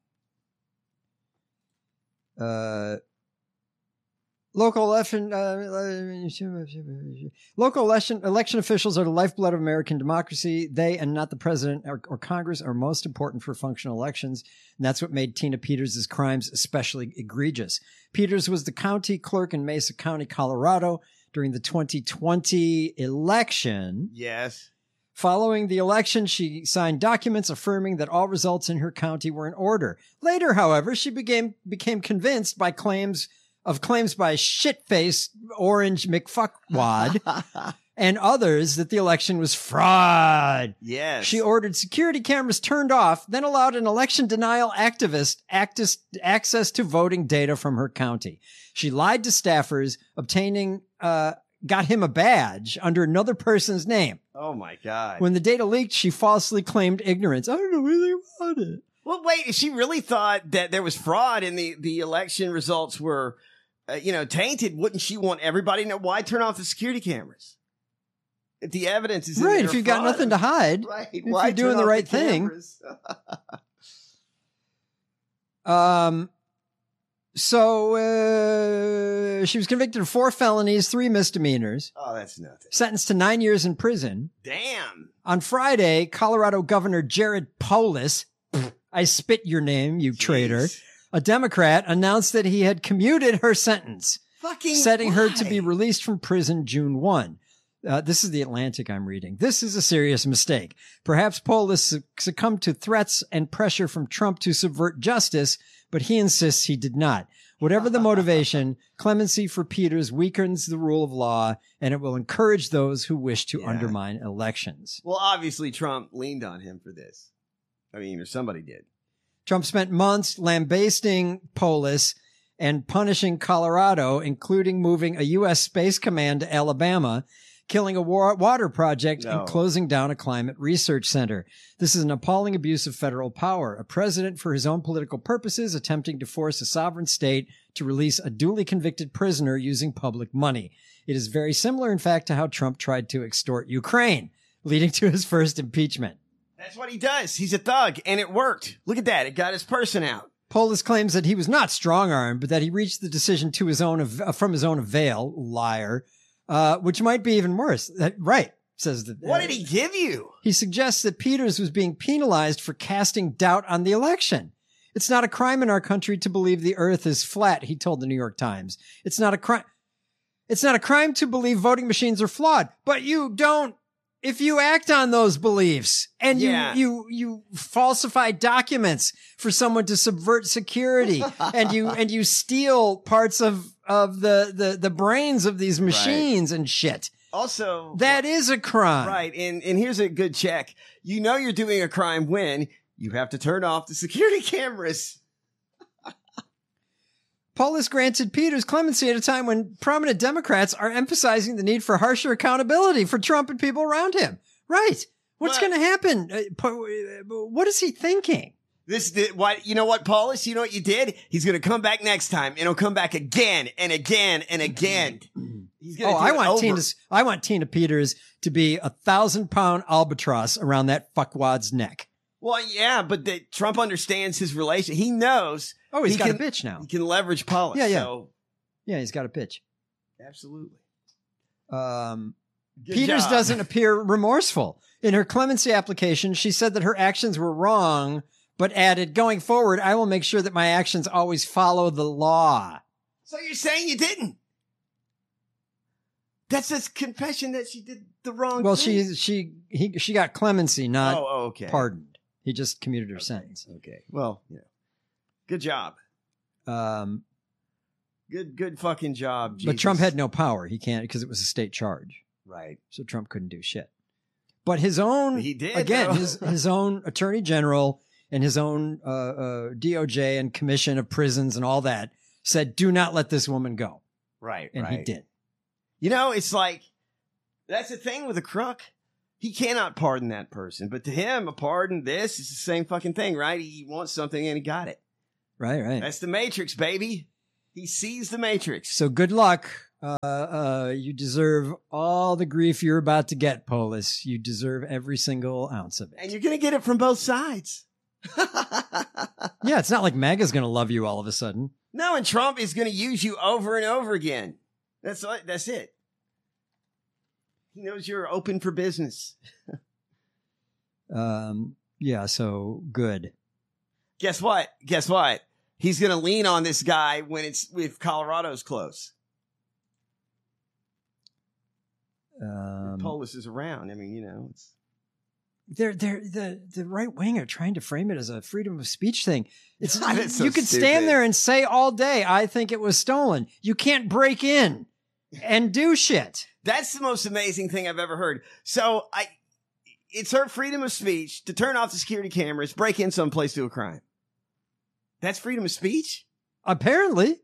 Speaker 2: Uh, local election, uh, local election, election officials are the lifeblood of American democracy. They, and not the president or, or Congress, are most important for functional elections. And that's what made Tina Peters' crimes especially egregious. Peters was the county clerk in Mesa County, Colorado, during the twenty twenty election.
Speaker 1: Yes.
Speaker 2: Following the election, she signed documents affirming that all results in her county were in order. Later, however, she became became convinced by claims of claims by shit-faced Orange McFuckwad and others that the election was fraud.
Speaker 1: Yes.
Speaker 2: She ordered security cameras turned off, then allowed an election denial activist actis, access to voting data from her county. She lied to staffers, obtaining uh, got him a badge under another person's name.
Speaker 1: Oh, my God.
Speaker 2: When the data leaked, she falsely claimed ignorance. I don't know anything about it.
Speaker 1: Well, wait, if she really thought that there was fraud and the, the election results were, uh, you know, tainted, wouldn't she want everybody to know? Why turn off the security cameras? If the evidence is in
Speaker 2: right,
Speaker 1: there
Speaker 2: if you've
Speaker 1: fraud,
Speaker 2: got nothing to hide,
Speaker 1: right,
Speaker 2: if
Speaker 1: why
Speaker 2: you're doing
Speaker 1: turn
Speaker 2: the
Speaker 1: off
Speaker 2: right thing. um, so uh, she was convicted of four felonies, three misdemeanors.
Speaker 1: Oh, that's nothing.
Speaker 2: Sentenced to nine years in prison.
Speaker 1: Damn.
Speaker 2: On Friday, Colorado Governor Jared Polis, I spit your name, you Jeez. traitor, a Democrat, announced that he had commuted her sentence,
Speaker 1: Fucking
Speaker 2: setting
Speaker 1: why?
Speaker 2: her to be released from prison June first. Uh, this is the Atlantic I'm reading. This is a serious mistake. Perhaps Polis succumbed to threats and pressure from Trump to subvert justice, but he insists he did not. Whatever the motivation, clemency for Peters weakens the rule of law, and it will encourage those who wish to yeah. undermine elections.
Speaker 1: Well, obviously, Trump leaned on him for this. I mean, or somebody did.
Speaker 2: Trump spent months lambasting Polis and punishing Colorado, including moving a U S Space Command to Alabama, killing a war- water project, no. and closing down a climate research center. This is an appalling abuse of federal power. A president, for his own political purposes, attempting to force a sovereign state to release a duly convicted prisoner using public money. It is very similar, in fact, to how Trump tried to extort Ukraine, leading to his first impeachment.
Speaker 1: That's what he does. He's a thug, and it worked. Look at that. It got his person out.
Speaker 2: Polis claims that he was not strong-armed, but that he reached the decision to his own av- from his own avail. Liar. Uh, which might be even worse. That, right, says the...
Speaker 1: What uh, did he give you?
Speaker 2: He suggests that Peters was being penalized for casting doubt on the election. It's not a crime in our country to believe the earth is flat, he told the New York Times. It's not a crime... It's not a crime to believe voting machines are flawed, but you don't... If you act on those beliefs and you,
Speaker 1: yeah.
Speaker 2: you, you falsify documents for someone to subvert security and you, and you steal parts of, of the, the, the brains of these machines right. and shit.
Speaker 1: Also,
Speaker 2: that is a crime.
Speaker 1: Right. And, and here's a good check. You know, you're doing a crime when you have to turn off the security cameras.
Speaker 2: Polis granted Peters clemency at a time when prominent Democrats are emphasizing the need for harsher accountability for Trump and people around him. Right. What's going to happen? What is he thinking?
Speaker 1: This, what, you know what, Polis? You know what you did? He's going to come back next time, and he'll come back again and again and again. He's gonna
Speaker 2: oh,
Speaker 1: do
Speaker 2: I
Speaker 1: it
Speaker 2: want
Speaker 1: over.
Speaker 2: Tina. I want Tina Peters to be a thousand pound albatross around that fuckwad's neck.
Speaker 1: Well, yeah, but the, Trump understands his relation. He knows.
Speaker 2: Oh, he's
Speaker 1: he
Speaker 2: got
Speaker 1: can,
Speaker 2: a bitch now.
Speaker 1: He can leverage Polis.
Speaker 2: Yeah, yeah.
Speaker 1: So.
Speaker 2: Yeah, he's got a bitch.
Speaker 1: Absolutely.
Speaker 2: Um,
Speaker 1: Good
Speaker 2: Peters
Speaker 1: job.
Speaker 2: doesn't appear remorseful. In her clemency application, she said that her actions were wrong, but added, going forward, I will make sure that my actions always follow the law.
Speaker 1: So you're saying you didn't? That's a confession that she did the wrong
Speaker 2: well,
Speaker 1: thing.
Speaker 2: Well, she she he she got clemency, not
Speaker 1: oh, okay.
Speaker 2: pardoned. He just commuted her
Speaker 1: okay.
Speaker 2: sentence.
Speaker 1: Okay. Well, yeah. Good job.
Speaker 2: Um,
Speaker 1: good, good fucking job. Jesus.
Speaker 2: But Trump had no power. He can't because it was a state charge.
Speaker 1: Right.
Speaker 2: So Trump couldn't do shit. But his own,
Speaker 1: he did
Speaker 2: again,
Speaker 1: though.
Speaker 2: his his own attorney general and his own uh, uh, D O J and commission of prisons and all that said, do not let this woman go.
Speaker 1: Right,
Speaker 2: And
Speaker 1: right.
Speaker 2: he did.
Speaker 1: You know, it's like, that's the thing with a crook. He cannot pardon that person. But to him, a pardon, this is the same fucking thing, right? He wants something and he got it.
Speaker 2: Right, right.
Speaker 1: That's the Matrix, baby. He sees the Matrix.
Speaker 2: So good luck. Uh, uh, you deserve all the grief you're about to get, Polis. You deserve every single ounce of it.
Speaker 1: And you're going to get it from both sides.
Speaker 2: Yeah, it's not like MAGA's going to love you all of a sudden.
Speaker 1: No, and Trump is going to use you over and over again. That's that's it. He knows you're open for business.
Speaker 2: Um, yeah, so good.
Speaker 1: Guess what? Guess what? He's going to lean on this guy when it's if Colorado's close.
Speaker 2: Um,
Speaker 1: Polis is around. I mean, you know, it's
Speaker 2: they're they're the the right wing are trying to frame it as a freedom of speech thing. It's
Speaker 1: That's so
Speaker 2: you can
Speaker 1: stupid.
Speaker 2: stand there and say all day, I think it was stolen. You can't break in and do shit.
Speaker 1: That's the most amazing thing I've ever heard. So I, it's her freedom of speech to turn off the security cameras, break in someplace, do a crime. That's freedom of speech?
Speaker 2: Apparently.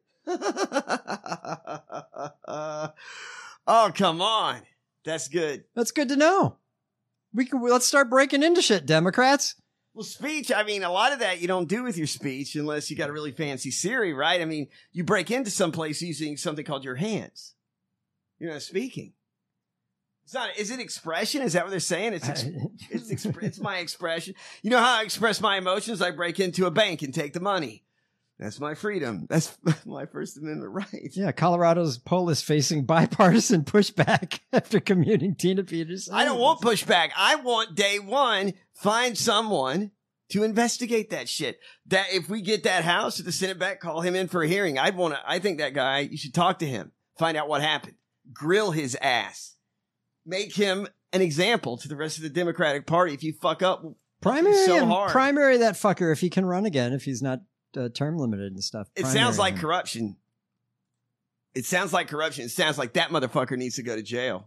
Speaker 1: Oh, come on. That's good.
Speaker 2: That's good to know. We can let's start breaking into shit, Democrats.
Speaker 1: Well, speech, I mean, a lot of that you don't do with your speech unless you got a really fancy Siri, right? I mean, you break into someplace using something called your hands. You're not speaking. It's not, is it expression? Is that what they're saying? It's, ex- it's, exp- it's my expression. You know how I express my emotions? I break into a bank and take the money. That's my freedom. That's my First Amendment right.
Speaker 2: Yeah, Colorado's Polis facing bipartisan pushback after commuting Tina Peters.
Speaker 1: I don't want pushback. I want day one, find someone to investigate that shit. That if we get that house at the Senate back, call him in for a hearing. I'd want to, I think that guy, you should talk to him, find out what happened, grill his ass, make him an example to the rest of the Democratic Party. If you fuck up,
Speaker 2: primary
Speaker 1: so
Speaker 2: him,
Speaker 1: hard.
Speaker 2: primary that fucker if he can run again, if he's not uh, term limited and stuff.
Speaker 1: It
Speaker 2: Primary
Speaker 1: sounds like
Speaker 2: him.
Speaker 1: corruption. It sounds like corruption. It sounds like that motherfucker needs to go to jail.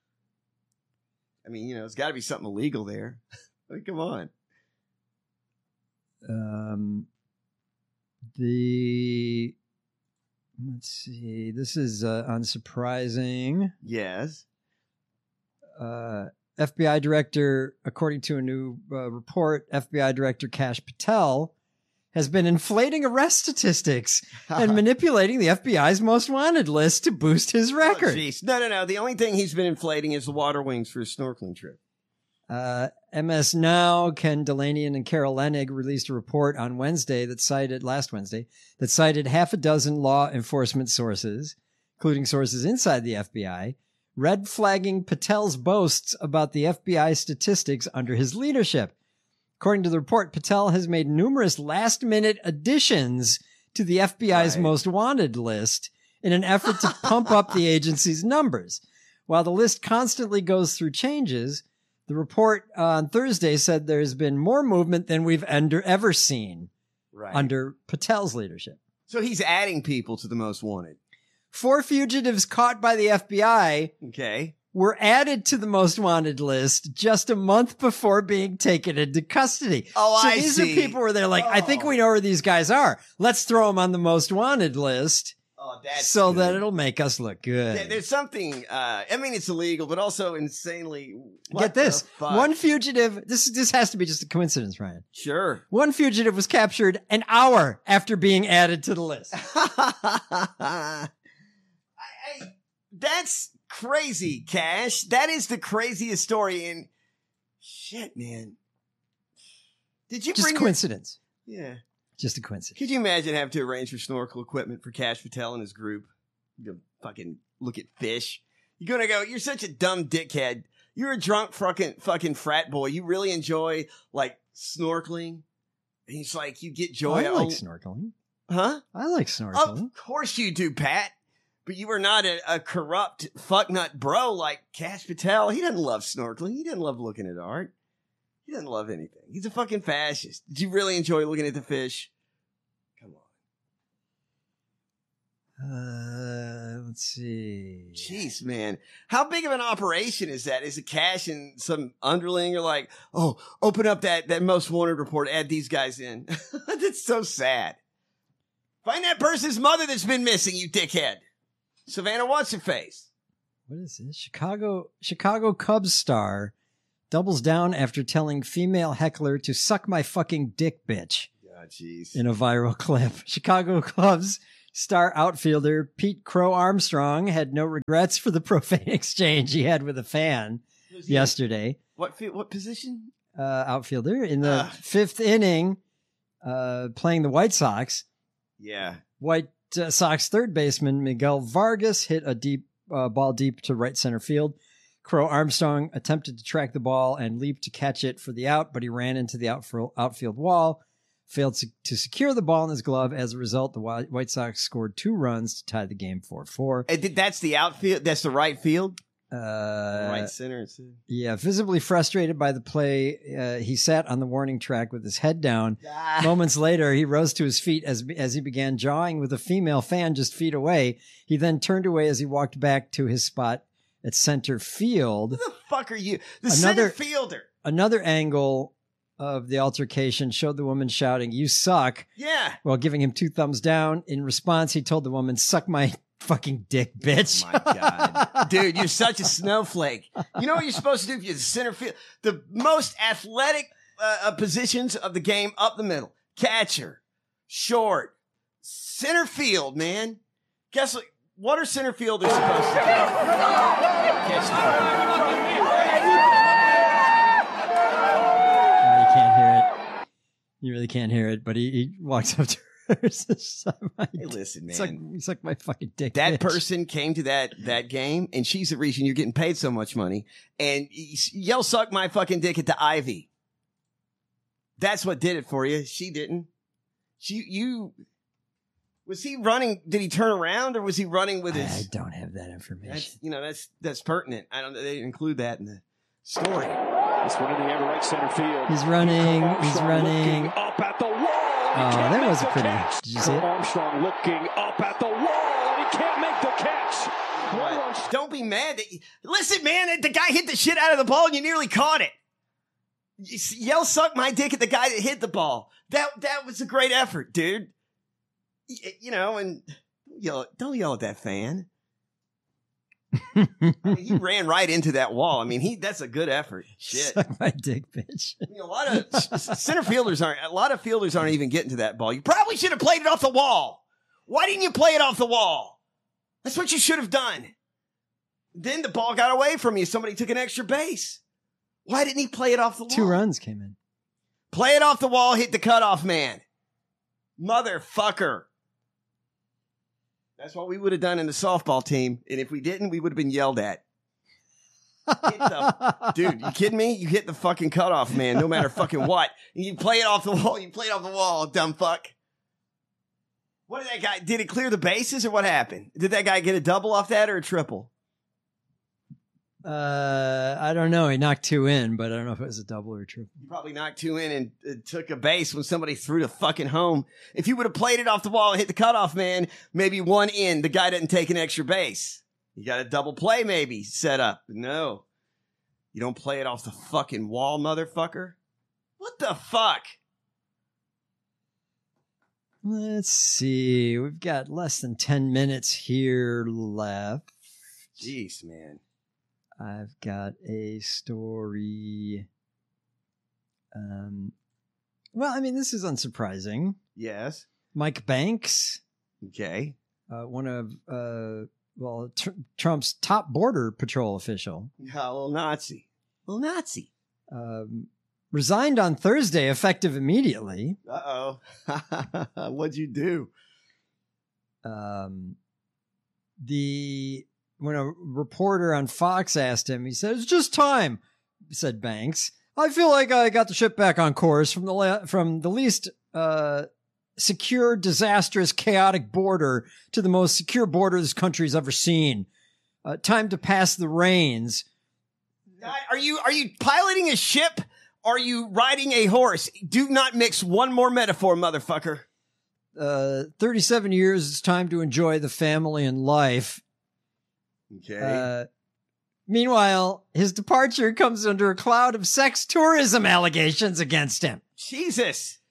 Speaker 1: I mean, you know, it's got to be something illegal there. I mean, come on.
Speaker 2: Um, the let's see. This is uh, unsurprising.
Speaker 1: Yes.
Speaker 2: Uh, F B I director, according to a new uh, report, F B I director Kash Patel has been inflating arrest statistics and manipulating the F B I's most wanted list to boost his record.
Speaker 1: Oh, jeez. No, no, no. The only thing he's been inflating is the water wings for his snorkeling trip.
Speaker 2: Uh, M S Now, Ken Delanian and Carol Lenig released a report on Wednesday that cited, last Wednesday, that cited half a dozen law enforcement sources, including sources inside the F B I, red flagging Patel's boasts about the F B I statistics under his leadership. According to the report, Patel has made numerous last-minute additions to the F B I's
Speaker 1: Right.
Speaker 2: most wanted list in an effort to pump up the agency's numbers. While the list constantly goes through changes, the report on Thursday said there's been more movement than we've under, ever seen
Speaker 1: Right.
Speaker 2: under Patel's leadership.
Speaker 1: So he's adding people to the most wanted.
Speaker 2: Four fugitives caught by the F B I
Speaker 1: Okay.
Speaker 2: were added to the most wanted list just a month before being taken into custody.
Speaker 1: Oh,
Speaker 2: so
Speaker 1: I
Speaker 2: these
Speaker 1: see.
Speaker 2: are people where they're like, I think
Speaker 1: Oh.
Speaker 2: we know where these guys are. Let's throw them on the most wanted list
Speaker 1: Oh, that's
Speaker 2: so
Speaker 1: good.
Speaker 2: that it'll make us look good.
Speaker 1: Yeah, there's something, uh, I mean, it's illegal, but also insanely. what
Speaker 2: Get this.
Speaker 1: the fuck?
Speaker 2: One fugitive, this, this has to be just a coincidence, Ryan.
Speaker 1: Sure.
Speaker 2: One fugitive was captured an hour after being added to the list.
Speaker 1: I, I, that's crazy, Cash. That is the craziest story. And shit, man. Did you
Speaker 2: Just
Speaker 1: bring
Speaker 2: coincidence.
Speaker 1: Your, yeah.
Speaker 2: Just a coincidence.
Speaker 1: Could you imagine having to arrange for snorkel equipment for Cash Patel and his group? You go fucking look at fish. You're gonna go, you're such a dumb dickhead. You're a drunk fucking fucking frat boy. You really enjoy like snorkeling. And it's like you get joy
Speaker 2: I
Speaker 1: out
Speaker 2: like snorkeling.
Speaker 1: Huh?
Speaker 2: I like snorkeling.
Speaker 1: Of course you do, Pat. But you are not a, a corrupt fucknut bro like Cash Patel. He doesn't love snorkeling. He doesn't love looking at art. He doesn't love anything. He's a fucking fascist. Did you really enjoy looking at the fish? Come on.
Speaker 2: Uh, let's see.
Speaker 1: Jeez, man. How big of an operation is that? Is it Cash and some underling are like, oh, open up that, that most wanted report, add these guys in. That's so sad. Find that person's mother that's been missing, you dickhead. Savannah, what's her face?
Speaker 2: What is this? Chicago Chicago Cubs star doubles down after telling female heckler to suck my fucking dick, bitch.
Speaker 1: God, jeez.
Speaker 2: In a viral clip. Chicago Cubs star outfielder Pete Crow Armstrong had no regrets for the profane exchange he had with a fan yesterday.
Speaker 1: What what position?
Speaker 2: Uh, outfielder in the
Speaker 1: Uh.
Speaker 2: fifth inning, uh, playing the White Sox.
Speaker 1: Yeah.
Speaker 2: White uh, Sox third baseman Miguel Vargas hit a deep uh, ball deep to right center field. Crow Armstrong attempted to track the ball and leaped to catch it for the out, but he ran into the outfield, outfield wall, failed to, to secure the ball in his glove. As a result, the White Sox scored two runs to tie the game four four.
Speaker 1: And that's the outfield. That's the right field.
Speaker 2: Uh,
Speaker 1: right center.
Speaker 2: Yeah, visibly frustrated by the play, uh, he sat on the warning track with his head down.
Speaker 1: Ah.
Speaker 2: Moments later, he rose to his feet as as he began jawing with a female fan just feet away. He then turned away as he walked back to his spot at center field.
Speaker 1: Who the fuck are you? The
Speaker 2: Another-
Speaker 1: center fielder.
Speaker 2: Another angle of the altercation showed the woman shouting, "You suck,"
Speaker 1: Yeah.
Speaker 2: while giving him two thumbs down. In response, he told the woman, "Suck my fucking dick, bitch."
Speaker 1: Oh my God. Dude, you're such a snowflake. You know what you're supposed to do if you're the center field? The most athletic uh, uh, positions of the game up the middle. Catcher, short, center field, man. Guess what? What are center fielders supposed to do? Catch the ball.
Speaker 2: No, you can't hear it. You really can't hear it, but he, he walks up to her. Suck my
Speaker 1: Hey, listen, man.
Speaker 2: Suck, suck my fucking dick.
Speaker 1: That
Speaker 2: bitch.
Speaker 1: person came to that that game, and she's the reason you're getting paid so much money. And y- yell, suck my fucking dick at the Ivy. That's what did it for you. She didn't. She, you, was he running? Did he turn around, or was he running with
Speaker 2: I
Speaker 1: his?
Speaker 2: don't have that information.
Speaker 1: That's, you know, that's that's pertinent. I don't. They didn't include that in the story.
Speaker 10: This one in the air to right center field.
Speaker 2: He's running. He's running.
Speaker 10: Up at the wall.
Speaker 2: Oh, that was a pretty. Did you see it?
Speaker 10: Armstrong looking up at the wall, and he can't make the catch.
Speaker 1: What? Don't be mad. That you, listen, man, the guy hit the shit out of the ball, and you nearly caught it. You s- yell, suck my dick at the guy that hit the ball. That that was a great effort, dude. Y- You know, and don't yell, don't yell at that fan. I mean, he ran right into that wall. I mean, he that's a good effort. Shit.
Speaker 2: Suck my dick, bitch.
Speaker 1: I mean, a lot of s- center fielders aren't. A lot of fielders aren't even getting to that ball. You probably should have played it off the wall. Why didn't you play it off the wall? That's what you should have done. Then the ball got away from you. Somebody took an extra base. Why didn't he play it off the wall?
Speaker 2: Two runs came in.
Speaker 1: Play it off the wall. Hit the cutoff man. Motherfucker. That's what we would have done in the softball team. And if we didn't, we would have been yelled at. Hit the, dude, you kidding me? You hit the fucking cutoff man, no matter fucking what. And you play it off the wall. You play it off the wall, dumb fuck. What did that guy, did it clear the bases or what happened? Did that guy get a double off that or a triple?
Speaker 2: Uh, I don't know. He knocked two in, but I don't know if it was a double or a triple.
Speaker 1: You probably knocked two in and uh, took a base when somebody threw the fucking home. If you would have played it off the wall and hit the cutoff man, maybe one in, the guy doesn't take an extra base. You got a double play maybe set up. No. You don't play it off the fucking wall, motherfucker. What the fuck?
Speaker 2: Let's see. We've got less than ten minutes here left.
Speaker 1: Jeez, man.
Speaker 2: I've got a story. Um, well, I mean, this is unsurprising.
Speaker 1: Yes.
Speaker 2: Mike Banks,
Speaker 1: Okay.
Speaker 2: uh, one of uh, well tr- Trump's top border patrol official,
Speaker 1: A little Nazi. A little Nazi.
Speaker 2: um, resigned on Thursday, effective immediately.
Speaker 1: Uh-oh. What'd you do?
Speaker 2: Um, the when a reporter on Fox asked him, he said, "It's just time," said Banks. "I feel like I got the ship back on course from the la- from the least uh, secure, disastrous, chaotic border to the most secure border this country's ever seen. Uh, time to pass the reins."
Speaker 1: God, Are you are you piloting a ship? Are you riding a horse? Do not mix one more metaphor, motherfucker.
Speaker 2: Uh, thirty-seven years, it's time to enjoy the family and life.
Speaker 1: Okay.
Speaker 2: Uh, meanwhile, his departure comes under a cloud of sex tourism allegations against him.
Speaker 1: Jesus.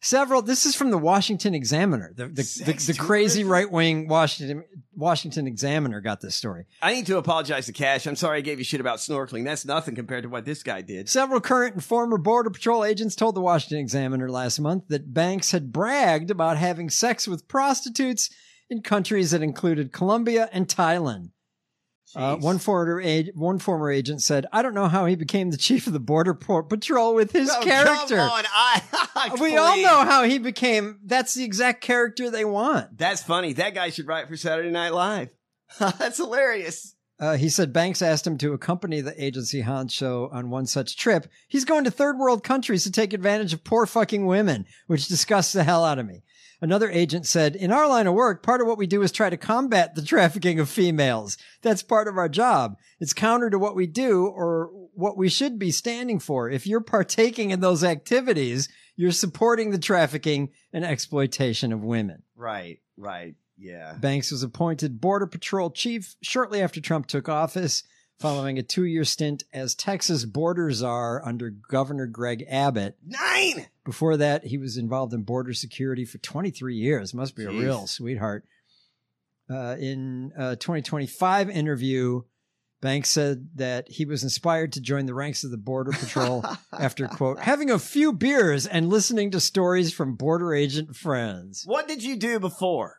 Speaker 2: Several. This is from the Washington Examiner. The the, the, the crazy right wing Washington Washington Examiner got this story.
Speaker 1: I need to apologize to Cash. I'm sorry I gave you shit about snorkeling. That's nothing compared to what this guy did.
Speaker 2: Several current and former Border Patrol agents told the Washington Examiner last month that Banks had bragged about having sex with prostitutes in countries that included Colombia and Thailand. Uh, one former ag- one former agent said, "I don't know how he became the chief of the Border Patrol with his
Speaker 1: oh,
Speaker 2: character."
Speaker 1: Come on, I,
Speaker 2: we all know how he became. That's the exact character they want.
Speaker 1: That's funny. That guy should write for Saturday Night Live. That's hilarious.
Speaker 2: Uh, he said Banks asked him to accompany the agency honcho on one such trip. He's going to third world countries to take advantage of poor fucking women, which disgusts the hell out of me. Another agent said, in our line of work, part of what we do is try to combat the trafficking of females. That's part of our job. It's counter to what we do or what we should be standing for. If you're partaking in those activities, you're supporting the trafficking and exploitation of women.
Speaker 1: Right, right, yeah.
Speaker 2: Banks was appointed Border Patrol chief shortly after Trump took office, following a two-year stint as Texas border czar under Governor Greg Abbott.
Speaker 1: Nine!
Speaker 2: Before that, he was involved in border security for twenty-three years. Must be Jeez. a real sweetheart. Uh, in a twenty twenty-five interview, Banks said that he was inspired to join the ranks of the Border Patrol after, quote, having a few beers and listening to stories from border agent friends.
Speaker 1: What did you do before?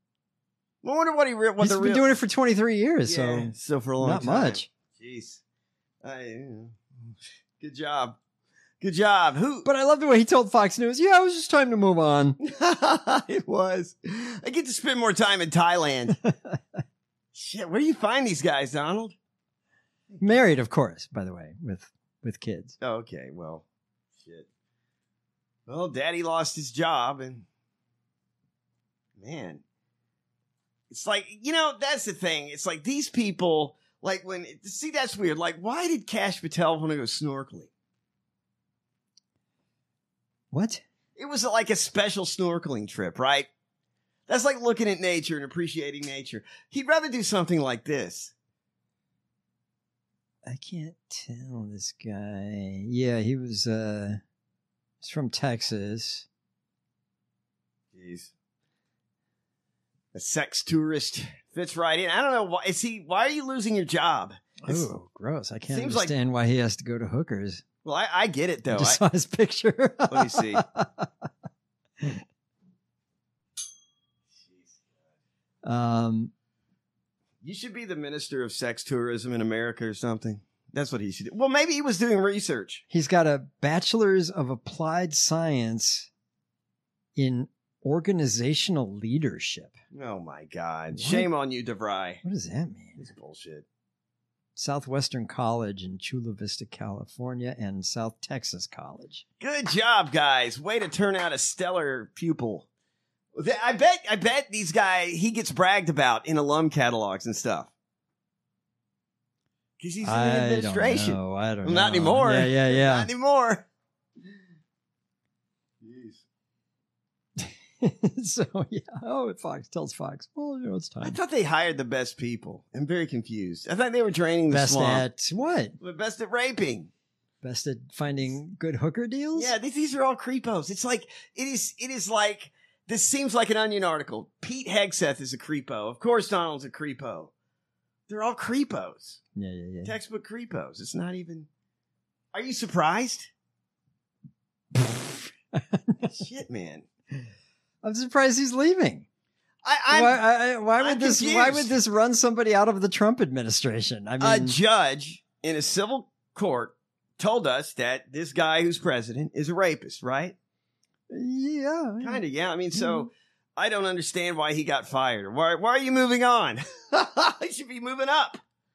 Speaker 1: I wonder what he re- what
Speaker 2: He's
Speaker 1: the
Speaker 2: been
Speaker 1: real-
Speaker 2: doing it for twenty-three years,
Speaker 1: yeah,
Speaker 2: so
Speaker 1: so for a long
Speaker 2: not
Speaker 1: time.
Speaker 2: much.
Speaker 1: Jeez, I, good job, good job. Who?
Speaker 2: But I love the way he told Fox News, "Yeah, it was just time to move on."
Speaker 1: It was. I get to spend more time in Thailand. Shit, where do you find these guys, Donald?
Speaker 2: Married, of course. By the way, with with kids.
Speaker 1: Oh, okay, well, shit. Well, Daddy lost his job, and man. It's like, you know, that's the thing. It's like these people, like when, see, that's weird. Like, why did Cash Patel want to go snorkeling?
Speaker 2: What?
Speaker 1: It was like a special snorkeling trip, right? That's like looking at nature and appreciating nature. He'd rather do something like this.
Speaker 2: I can't tell this guy. Yeah, he was, uh, he's from Texas.
Speaker 1: Jeez. A sex tourist fits right in. I don't know why. Is he? Why are you losing your job? It's,
Speaker 2: oh, gross! I can't
Speaker 1: seems
Speaker 2: understand
Speaker 1: like,
Speaker 2: why he has to go to hookers.
Speaker 1: Well, I, I get it though.
Speaker 2: I just
Speaker 1: I
Speaker 2: saw his picture.
Speaker 1: Let me see.
Speaker 2: um,
Speaker 1: you should be the minister of sex tourism in America or something. That's what he should do. Well, maybe he was doing research.
Speaker 2: He's got a bachelor's of applied science in organizational leadership.
Speaker 1: Oh my God.
Speaker 2: What?
Speaker 1: Shame on you, DeVry.
Speaker 2: What does that mean?
Speaker 1: It's bullshit.
Speaker 2: Southwestern College in Chula Vista, California, and South Texas College.
Speaker 1: Good job, guys. Way to turn out a stellar pupil. I bet I bet these guys, he gets bragged about in alum catalogs and stuff. Because he's in
Speaker 2: I
Speaker 1: administration.
Speaker 2: Don't know. I don't
Speaker 1: well,
Speaker 2: know.
Speaker 1: Not anymore.
Speaker 2: Yeah, yeah, yeah.
Speaker 1: Not anymore.
Speaker 2: So, yeah. Oh, Fox tells Fox, well, you know, it's time.
Speaker 1: I thought they hired the best people. I'm very confused. I thought they were training the
Speaker 2: Best
Speaker 1: swamp.
Speaker 2: at what?
Speaker 1: The best at raping.
Speaker 2: Best at finding good hooker deals?
Speaker 1: Yeah, these, these are all creepos. It's like, it is, it is like, this seems like an Onion article. Pete Hegseth is a creepo. Of course Donald's a creepo. They're all creepos.
Speaker 2: Yeah, yeah, yeah.
Speaker 1: Textbook creepos. It's not even, are you surprised? Shit, man.
Speaker 2: I'm surprised he's leaving.
Speaker 1: I, I'm,
Speaker 2: why, I, why would
Speaker 1: I'm
Speaker 2: this?
Speaker 1: confused.
Speaker 2: Why would this run somebody out of the Trump administration? I
Speaker 1: A
Speaker 2: mean,
Speaker 1: judge in a civil court told us that this guy who's president is a rapist, right?
Speaker 2: Yeah,
Speaker 1: kind of. Yeah, I mean, so mm-hmm. I don't understand why he got fired. Why? Why are you moving on? He should be moving up.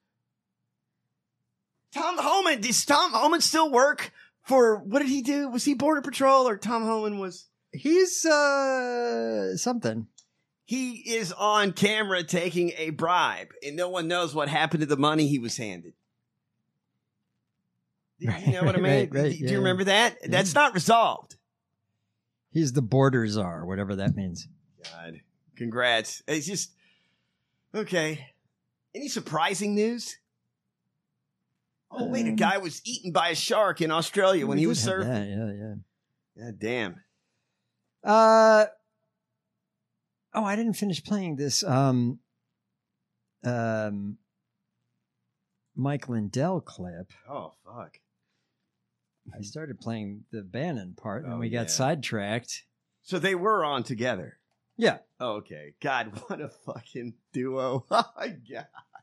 Speaker 1: Tom Homan. Does Tom Homan still work for? What did he do? Was he Border Patrol or Tom Homan was?
Speaker 2: He's uh something.
Speaker 1: He is on camera taking a bribe, and no one knows what happened to the money he was handed. Do you know what I mean?
Speaker 2: Right, right,
Speaker 1: do,
Speaker 2: yeah.
Speaker 1: do you remember that?
Speaker 2: Yeah.
Speaker 1: That's not resolved.
Speaker 2: He's the border czar, whatever that means.
Speaker 1: God, congrats. It's just, okay. Any surprising news? Oh, wait, a
Speaker 2: Um,
Speaker 1: guy was eaten by a shark in Australia when
Speaker 2: we
Speaker 1: he
Speaker 2: did
Speaker 1: was
Speaker 2: have
Speaker 1: surfing.
Speaker 2: that, Yeah, yeah.
Speaker 1: God damn.
Speaker 2: Uh, oh, I didn't finish playing this. Um, um, Mike Lindell clip.
Speaker 1: Oh, fuck.
Speaker 2: I started playing the Bannon part, and
Speaker 1: Oh,
Speaker 2: we got
Speaker 1: yeah.
Speaker 2: sidetracked.
Speaker 1: So they were on together.
Speaker 2: Yeah.
Speaker 1: Oh, okay. God, what a fucking duo. Oh, my God.